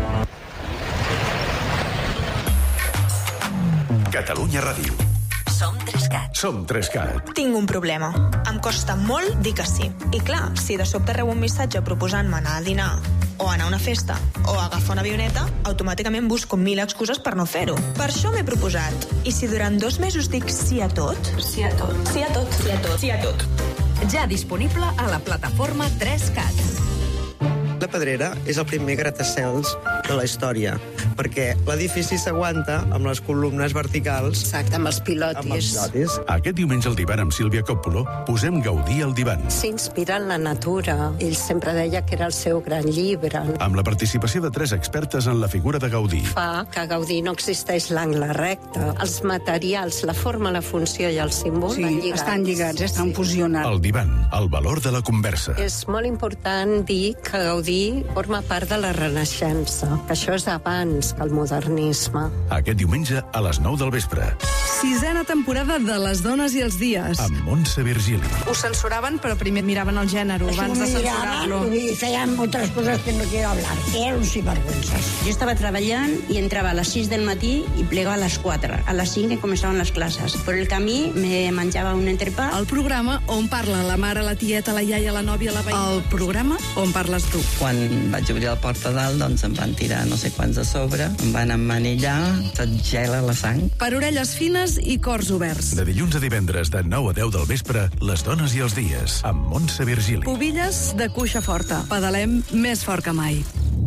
Catalunya Ràdio. Som Trescat. Som Trescat. Tinc un problema. Em costa molt dir que sí. I clar, si de sobte rebo un missatge proposant-me anar a dinar, o anar a una festa, o agafar una avioneta, automàticament busco mil excuses per no fer-ho. Per això m'he proposat. I si durant dos mesos dic sí a tot? Sí a tot. Sí a tot. Sí a tot. Sí a tot. Ja disponible a la plataforma Trescat. La Pedrera és el primer gratacels de la història, perquè l'edifici s'aguanta amb les columnes verticals. Exacte, amb els pilotis. Amb els pilotis. Aquest diumenge al divan amb Sílvia Coppolo posem Gaudí al divan. S'inspira en la natura. Ell sempre deia que era el seu gran llibre. Amb la participació de tres expertes en la figura de Gaudí. Fa que a Gaudí no existeix l'angle recte. Els materials, la forma, la funció i el símbol sí, van lligats. estan lligats, estan fusionats. El divan, el valor de la conversa. És molt important dir que Gaudí forma part de la Renaixença, que això és abans que el modernisme. Aquest diumenge a les nou del vespre. Sisena temporada de Les dones i els dies. Amb Montse Virgili. Ho censuraven, però primer miraven el gènere abans de censurar-lo. Y feien otras cosas que no quiero hablar. Era un sinvergüenzas. Jo estava treballant i entrava a les sis del matí i plegava a les quatre. A les cinc començaven les classes. Per el camí me menjava un entrepà. El programa on parla la mare, la tieta, la iaia, la nòvia, la veïna. El programa on parles tu. Quan vaig obrir la porta dalt, doncs em van tirar no sé quants a sobre, em van emmanillar, tot gela la sang. Per orelles fines i cors oberts. De dilluns a divendres, de nou a deu del vespre, Les dones i els dies, amb Montse Virgili. Pubilles de cuixa forta. Pedalem més fort que mai.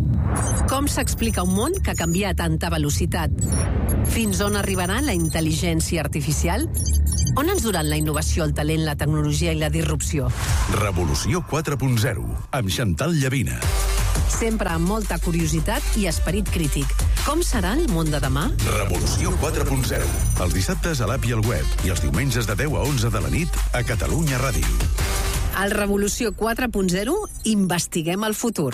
Com s'explica un món que canvia a tanta velocitat? Fins on arribarà la intel·ligència artificial? On ens duran la innovació, el talent, la tecnologia i la disrupció? Revolució quatre punt zero, amb Chantal Llavina. Sempre amb molta curiositat i esperit crític. Com serà el món de demà? Revolució quatre punt zero. Els dissabtes a l'app i al web i els diumenges de deu a onze de la nit a Catalunya Ràdio. Al Revolució quatre punt zero investiguem el futur.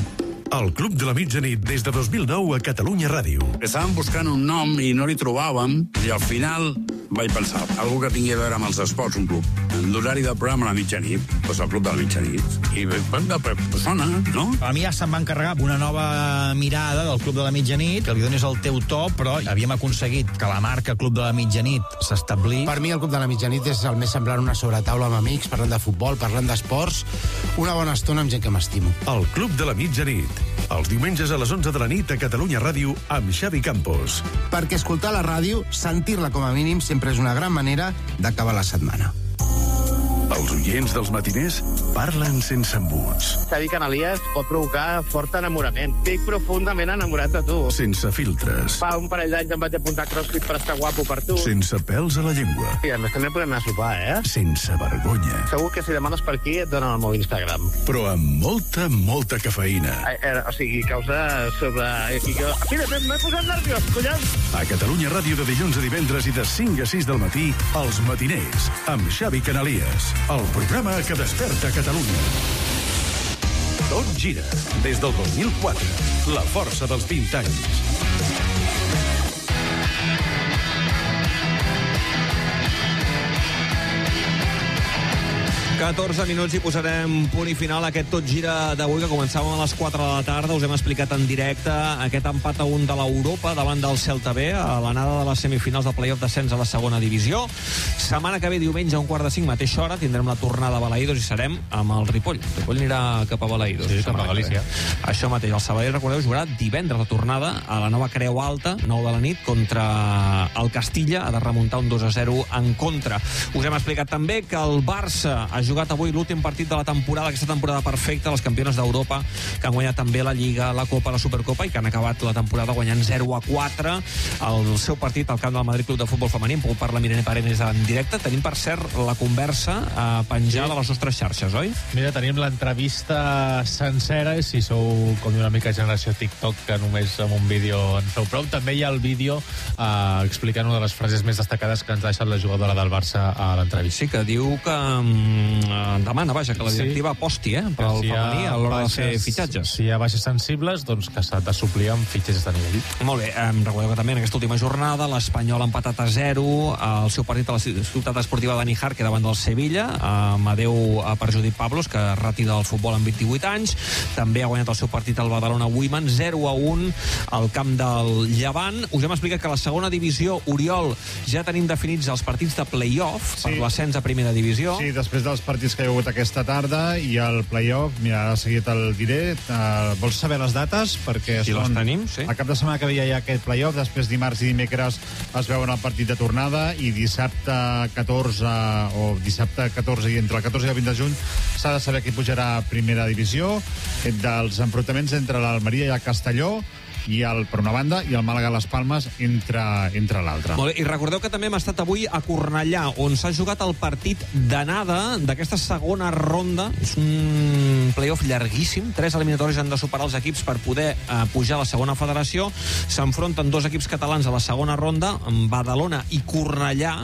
El Club de la Mitjanit des de dos mil nou a Catalunya Ràdio. Estàvem buscant un nom i no li trobàvem i al final vaig pensar, algú que tingui a veure amb els esports, un club. L'horari del programa a la mitjanit, doncs el Club de la Mitjanit. I de persona, no? A mi ja se'm va encarregar una nova mirada del Club de la Mitjanit, que li donis el teu to, però havíem aconseguit que la marca Club de la Mitjanit s'establís. Per mi el Club de la Mitjanit és el més semblant a una sobretaula amb amics, parlant de futbol, parlant d'esports, una bona estona amb gent que m'estimo. El Club de la Mitjanit. Els diumenges a les onze de la nit a Catalunya Ràdio amb Xavi Campos. Perquè escoltar la ràdio, sentir-la com a mínim, sempre és una gran manera d'acabar la setmana. Els oients dels matiners parlen sense embuts. Xavi Canalies pot provocar fort enamorament. Estic profundament enamorat de tu. Sense filtres. Fa un parell d'anys em vaig apuntar a CrossFit per estar guapo per tu. Sense pèls a la llengua. I a més també podem anar a sopar, eh? Sense vergonya. Segur que si demanes per aquí et donen el meu Instagram. Però amb molta, molta cafeïna. Eh, eh, o sigui, causa sobre... Mira, m'he posat nerviós, collons! A Catalunya Ràdio de dilluns a divendres i de cinc a sis del matí, Els matiners, amb Xavi Canalies. El programa que desperta Catalunya. Tot gira des del dos mil quatre. La força dels vint anys. catorze minuts i posarem punt i final a aquest Tot gira d'avui, que començàvem a les quatre de la tarda. Us hem explicat en directe aquest empat a un de l'Europa davant del Celta B a l'anada de les semifinals del play-off descens a la segona divisió. Setmana que ve, diumenge, a un quart de cinc, mateixa hora, tindrem la tornada a Balaïdos i serem amb el Ripoll. El Ripoll anirà cap a Balaïdos. Sí, cap a Galícia. Això mateix. El Sabadell, recordeu, jugarà divendres la tornada a la nova Creu Alta, nou de la nit, contra el Castilla. Ha de remuntar un dos a zero en contra. Us hem explicat també que el Barça ha jugat avui l'últim partit de la temporada, aquesta temporada perfecta, les campiones d'Europa, que han guanyat també la Lliga, la Copa, la Supercopa, i que han acabat la temporada guanyant zero a quatre el seu partit al camp del Madrid Club de Futbol Femení. Hem pogut parlar amb Irene Paredes en directe. Tenim, per cert, la conversa a penjar sí. de les nostres xarxes, oi? Mira, tenim l'entrevista sencera, i si sou com una mica generació TikTok, que només amb un vídeo en feu prou, també hi ha el vídeo eh, explicant una de les frases més destacades que ens ha deixat la jugadora del Barça a l'entrevista. Sí, que diu que mm, demana, vaja, que la directiva aposti eh, per al si femení a l'hora de fer baixes- fitxatges. Si hi ha baixes sensibles, doncs que s'ha de suplir amb fitxatges de nivell. Molt bé, eh, recordeu que també en aquesta última jornada l'Espanyol ha empatat a zero el seu partit a la ciutat esportiva de Níjar, que davant del Sevilla, amb adeu a per Judit Pablos, que es retira del futbol amb vint-i-vuit anys. També ha guanyat el seu partit al Badalona Women zero a un al camp del Llevant. Us hem explicat que a la segona divisió, Oriol, ja tenim definits els partits de play-off Sí. per l'ascens a primera divisió. Sí, després dels partits que hi ha hagut aquesta tarda i el play-off, mira, ara seguit el diré. Uh, vols saber les dates? Perquè Sí, les tenim, sí. El cap de setmana que ve ja hi ha aquest play-off, després dimarts i dimecres es veuen el partit de tornada i dissabte catorze o dissabte catorze i entre el catorze i el vint de juny s'ha de saber qui pujarà a primera divisió, dels enfrontaments entre l'Almeria i el Castelló, i el, per una banda, i el Màlaga Las Palmes entre, entre l'altra. Molt bé, i recordeu que també hem estat avui a Cornellà, on s'ha jugat el partit d'anada d'aquesta segona ronda. És un playoff llarguíssim, tres eliminatoris han de superar els equips per poder eh, pujar a la segona federació. S'enfronten dos equips catalans a la segona ronda, Badalona i Cornellà.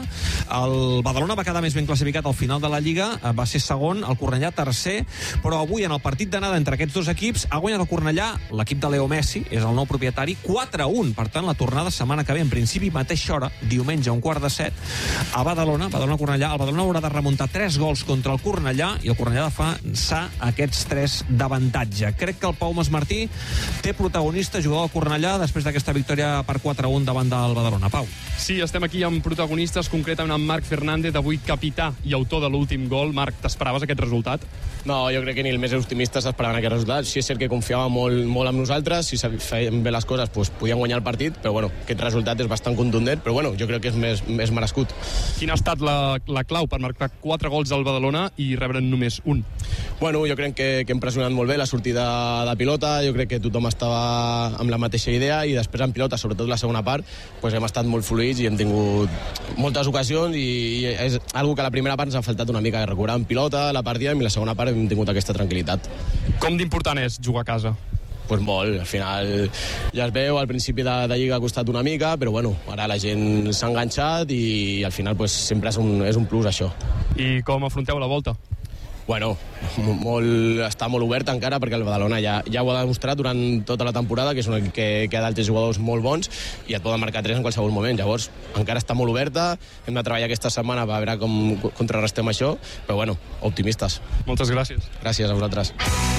El Badalona va quedar més ben classificat al final de la Lliga, eh, va ser segon, el Cornellà tercer, però avui en el partit d'anada entre aquests dos equips ha guanyat el Cornellà, l'equip de Leo Messi, és el nou propietari, quatre a un. Per tant, la tornada setmana que ve, en principi, mateixa hora, diumenge, a un quart de set, a Badalona, Badalona-Cornellà. El Badalona haurà de remuntar tres gols contra el Cornellà i el Cornellà de fa sa aquests tres d'avantatge. Crec que el Pau Masmartí té protagonista, jugador del Cornellà, després d'aquesta victòria per quatre a un davant del Badalona. Pau. Sí, estem aquí amb protagonistes, concretament amb Marc Fernández, avui capità i autor de l'últim gol. Marc, t'esperaves aquest resultat? No, jo crec que ni el més optimista s'esperaven aquest resultat. Sí, és cert que confiava molt, molt en nosaltres, si fèiem bé les coses doncs podíem guanyar el partit, però bueno, aquest resultat és bastant contundent, però bueno, jo crec que és més, més merescut. Quina ha estat la, la clau per marcar quatre gols al Badalona i rebre'n només un? Bueno, jo crec que, que hem pressionat molt bé la sortida de pilota, jo crec que tothom estava amb la mateixa idea i després en pilota, sobretot la segona part, doncs hem estat molt fluïts i hem tingut moltes ocasions i, i és algo que a la primera part ens ha faltat una mica, recuperar en pilota, la partida, i la segona part hem tingut aquesta tranquil·litat. Com d'important és jugar a casa? Pues molt, al final ja es veu, al principi de, de Lliga ha costat una mica, però bueno, ara la gent s'ha enganxat i al final pues, sempre és un, és un plus això. I com afronteu la volta? Bueno, molt, està molt obert encara perquè el Badalona ja, ja ho ha demostrat durant tota la temporada, que és un equip que, que ha d'altres jugadors molt bons i et poden marcar tres en qualsevol moment. Llavors, encara està molt oberta, hem de treballar aquesta setmana per veure com contrarrestem això, però bueno, optimistes. Moltes gràcies. Gràcies a vosaltres.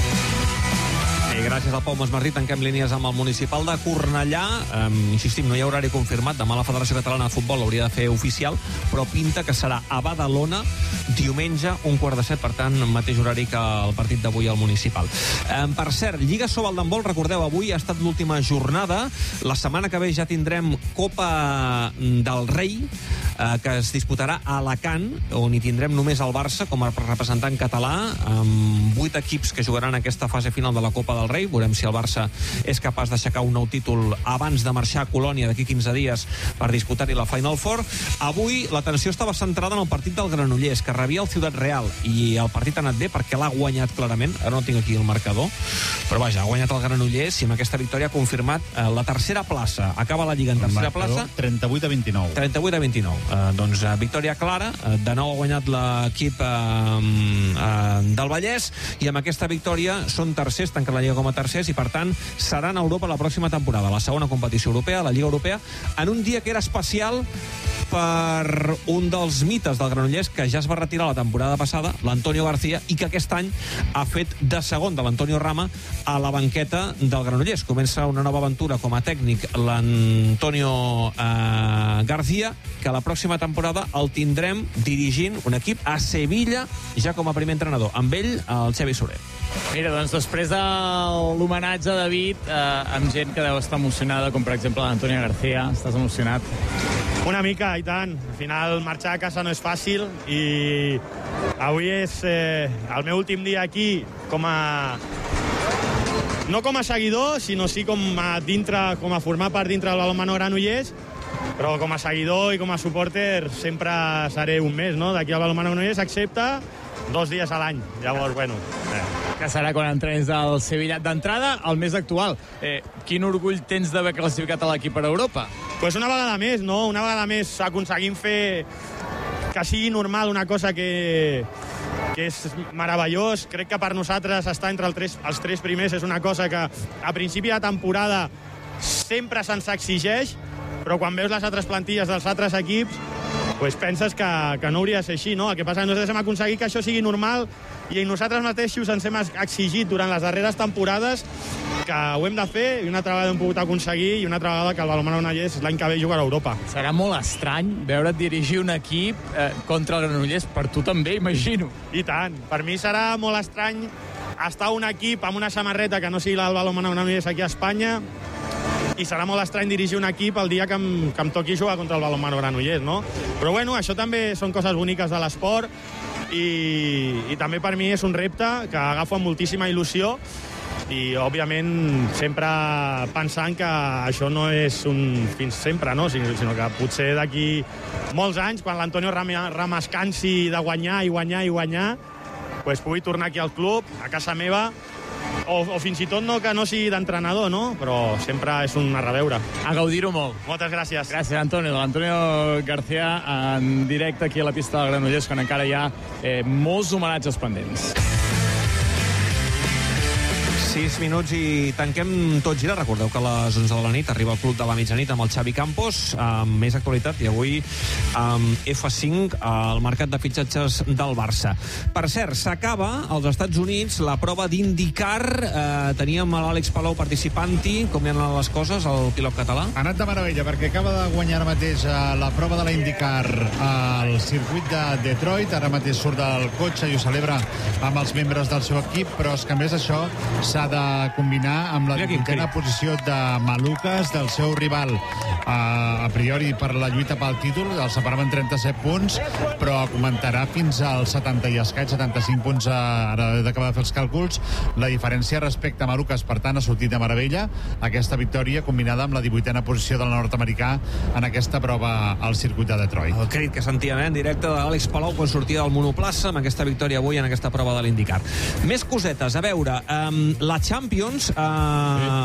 I gràcies al Pau Masmartí tanquem línies amb el municipal de Cornellà. Um, insistim, no hi ha horari confirmat. Demà la Federació Catalana de Futbol l'hauria de fer oficial, però pinta que serà a Badalona diumenge, un quart de set, per tant, mateix horari que el partit d'avui al municipal. Um, per cert, Lliga Sobal d'handbol, recordeu, avui ha estat l'última jornada. La setmana que ve ja tindrem Copa del Rei, eh, que es disputarà a Alacant, on hi tindrem només el Barça com a representant català, amb vuit equips que jugaran aquesta fase final de la Copa del Rei. Veurem si el Barça és capaç d'aixecar un nou títol abans de marxar a Colònia d'aquí quinze dies per disputar-hi la Final Four. Avui l'atenció estava centrada en el partit del Granollers, que rebia el Ciutat Real, i el partit ha anat bé perquè l'ha guanyat clarament. Ara no tinc aquí el marcador, però vaja, ha guanyat el Granollers i amb aquesta victòria ha confirmat eh, la tercera plaça. Acaba la Lliga en tercera plaça. trenta-vuit a vint-i-nou. trenta-vuit a vint-i-nou. Eh, doncs eh, victòria clara. Eh, de nou ha guanyat l'equip eh, eh, del Vallès i amb aquesta victòria són tercers, tanquen la Lliga com a tercers i per tant seran a Europa la pròxima temporada, la segona competició europea, la Lliga Europea, en un dia que era especial per un dels mites del Granollers que ja es va retirar la temporada passada, l'Antonio García, i que aquest any ha fet de segon de l'Antonio Rama a la banqueta del Granollers. Comença una nova aventura com a tècnic l'Antonio eh, García, que la pròxima temporada el tindrem dirigint un equip a Sevilla ja com a primer entrenador. Amb ell, el Xavi Soler. Mira, doncs després de l'homenatge a David, eh, amb gent que deu estar emocionada, com per exemple l'Antonio García, estàs emocionat? Una mica, i tant. Al final, marxar a casa no és fàcil i avui és eh, el meu últim dia aquí com a... no com a seguidor, sinó sí com a dintre, com a formar part dintre del balonmano Granollers, però com a seguidor i com a supporter sempre seré un mes, no?, d'aquí al balonmano Granollers, excepte dos dies a l'any. Llavors, bueno... Eh. Que serà quan entrenis del Sevilla. D'entrada, el més actual. Eh, quin orgull tens d'haver classificat a l'equip per Europa? Pues una vegada més, no? Una vegada més aconseguim fer que sigui normal una cosa que, que és meravellós. Crec que per nosaltres estar entre el tres, els tres primers és una cosa que a principi de temporada sempre se'ns exigeix, però quan veus les altres plantilles dels altres equips pues penses que, que no hauria de ser així, no? El que passa és que nosaltres hem aconseguit que això sigui normal i nosaltres mateixos ens hem exigit durant les darreres temporades que ho hem de fer i una altra vegada hem pogut aconseguir i una altra vegada que el Balonmano Granollers l'any que ve jugarà a Europa. Serà molt estrany veure't dirigir un equip eh, contra el Granollers, per tu també, imagino. I tant, per mi serà molt estrany estar un equip amb una samarreta que no sigui la del Balonmano Granollers aquí a Espanya, i serà molt estrany dirigir un equip el dia que em, que em toqui jugar contra el Balonmano Granollers, no? Però bueno, això també són coses boniques de l'esport i, i també per mi és un repte que agafo amb moltíssima il·lusió i, òbviament, sempre pensant que això no és un fins sempre, no? Sinó, sinó que potser d'aquí molts anys, quan l'Antonio Rama es cansi de guanyar i guanyar i guanyar, pues pugui tornar aquí al club, a casa meva, O, o fins i tot no que no sigui d'entrenador, no? Però sempre és un a reveure. A gaudir-ho molt. Moltes gràcies. Gràcies, Antonio. L'Antonio García en directe aquí a la pista del Granollers, quan encara hi ha eh, molts homenatges pendents. sis minuts i tanquem tot gira. Recordeu que a les onze de la nit arriba el Club de la Mitjanit amb el Xavi Campos, amb més actualitat, i avui amb F cinc al mercat de fitxatges del Barça. Per cert, s'acaba als Estats Units la prova d'IndyCar. Eh, teníem l'Àlex Palou participant-hi. Com hi han anat les coses, el pilot català? Ha anat de meravella, perquè acaba de guanyar ara mateix la prova de la IndyCar al circuit de Detroit. Ara mateix surt del cotxe i ho celebra amb els membres del seu equip, però és que a més això s'ha de combinar amb la divuitena posició de Malucas, del seu rival a, a priori per la lluita pel títol. El separaven trenta-set punts, però augmentarà fins als setanta i escaig, setanta-cinc punts. Ara he d'acabar de fer els càlculs. La diferència respecte a Malucas, per tant, ha sortit de meravella aquesta victòria combinada amb la divuitena posició del nord-americà en aquesta prova al circuit de Detroit. El crit que sentíem eh, en directe d'Àlex Palou quan sortia del monoplaça amb aquesta victòria avui en aquesta prova de l'IndyCar. Més cosetes, a veure, um, la Champions... Uh,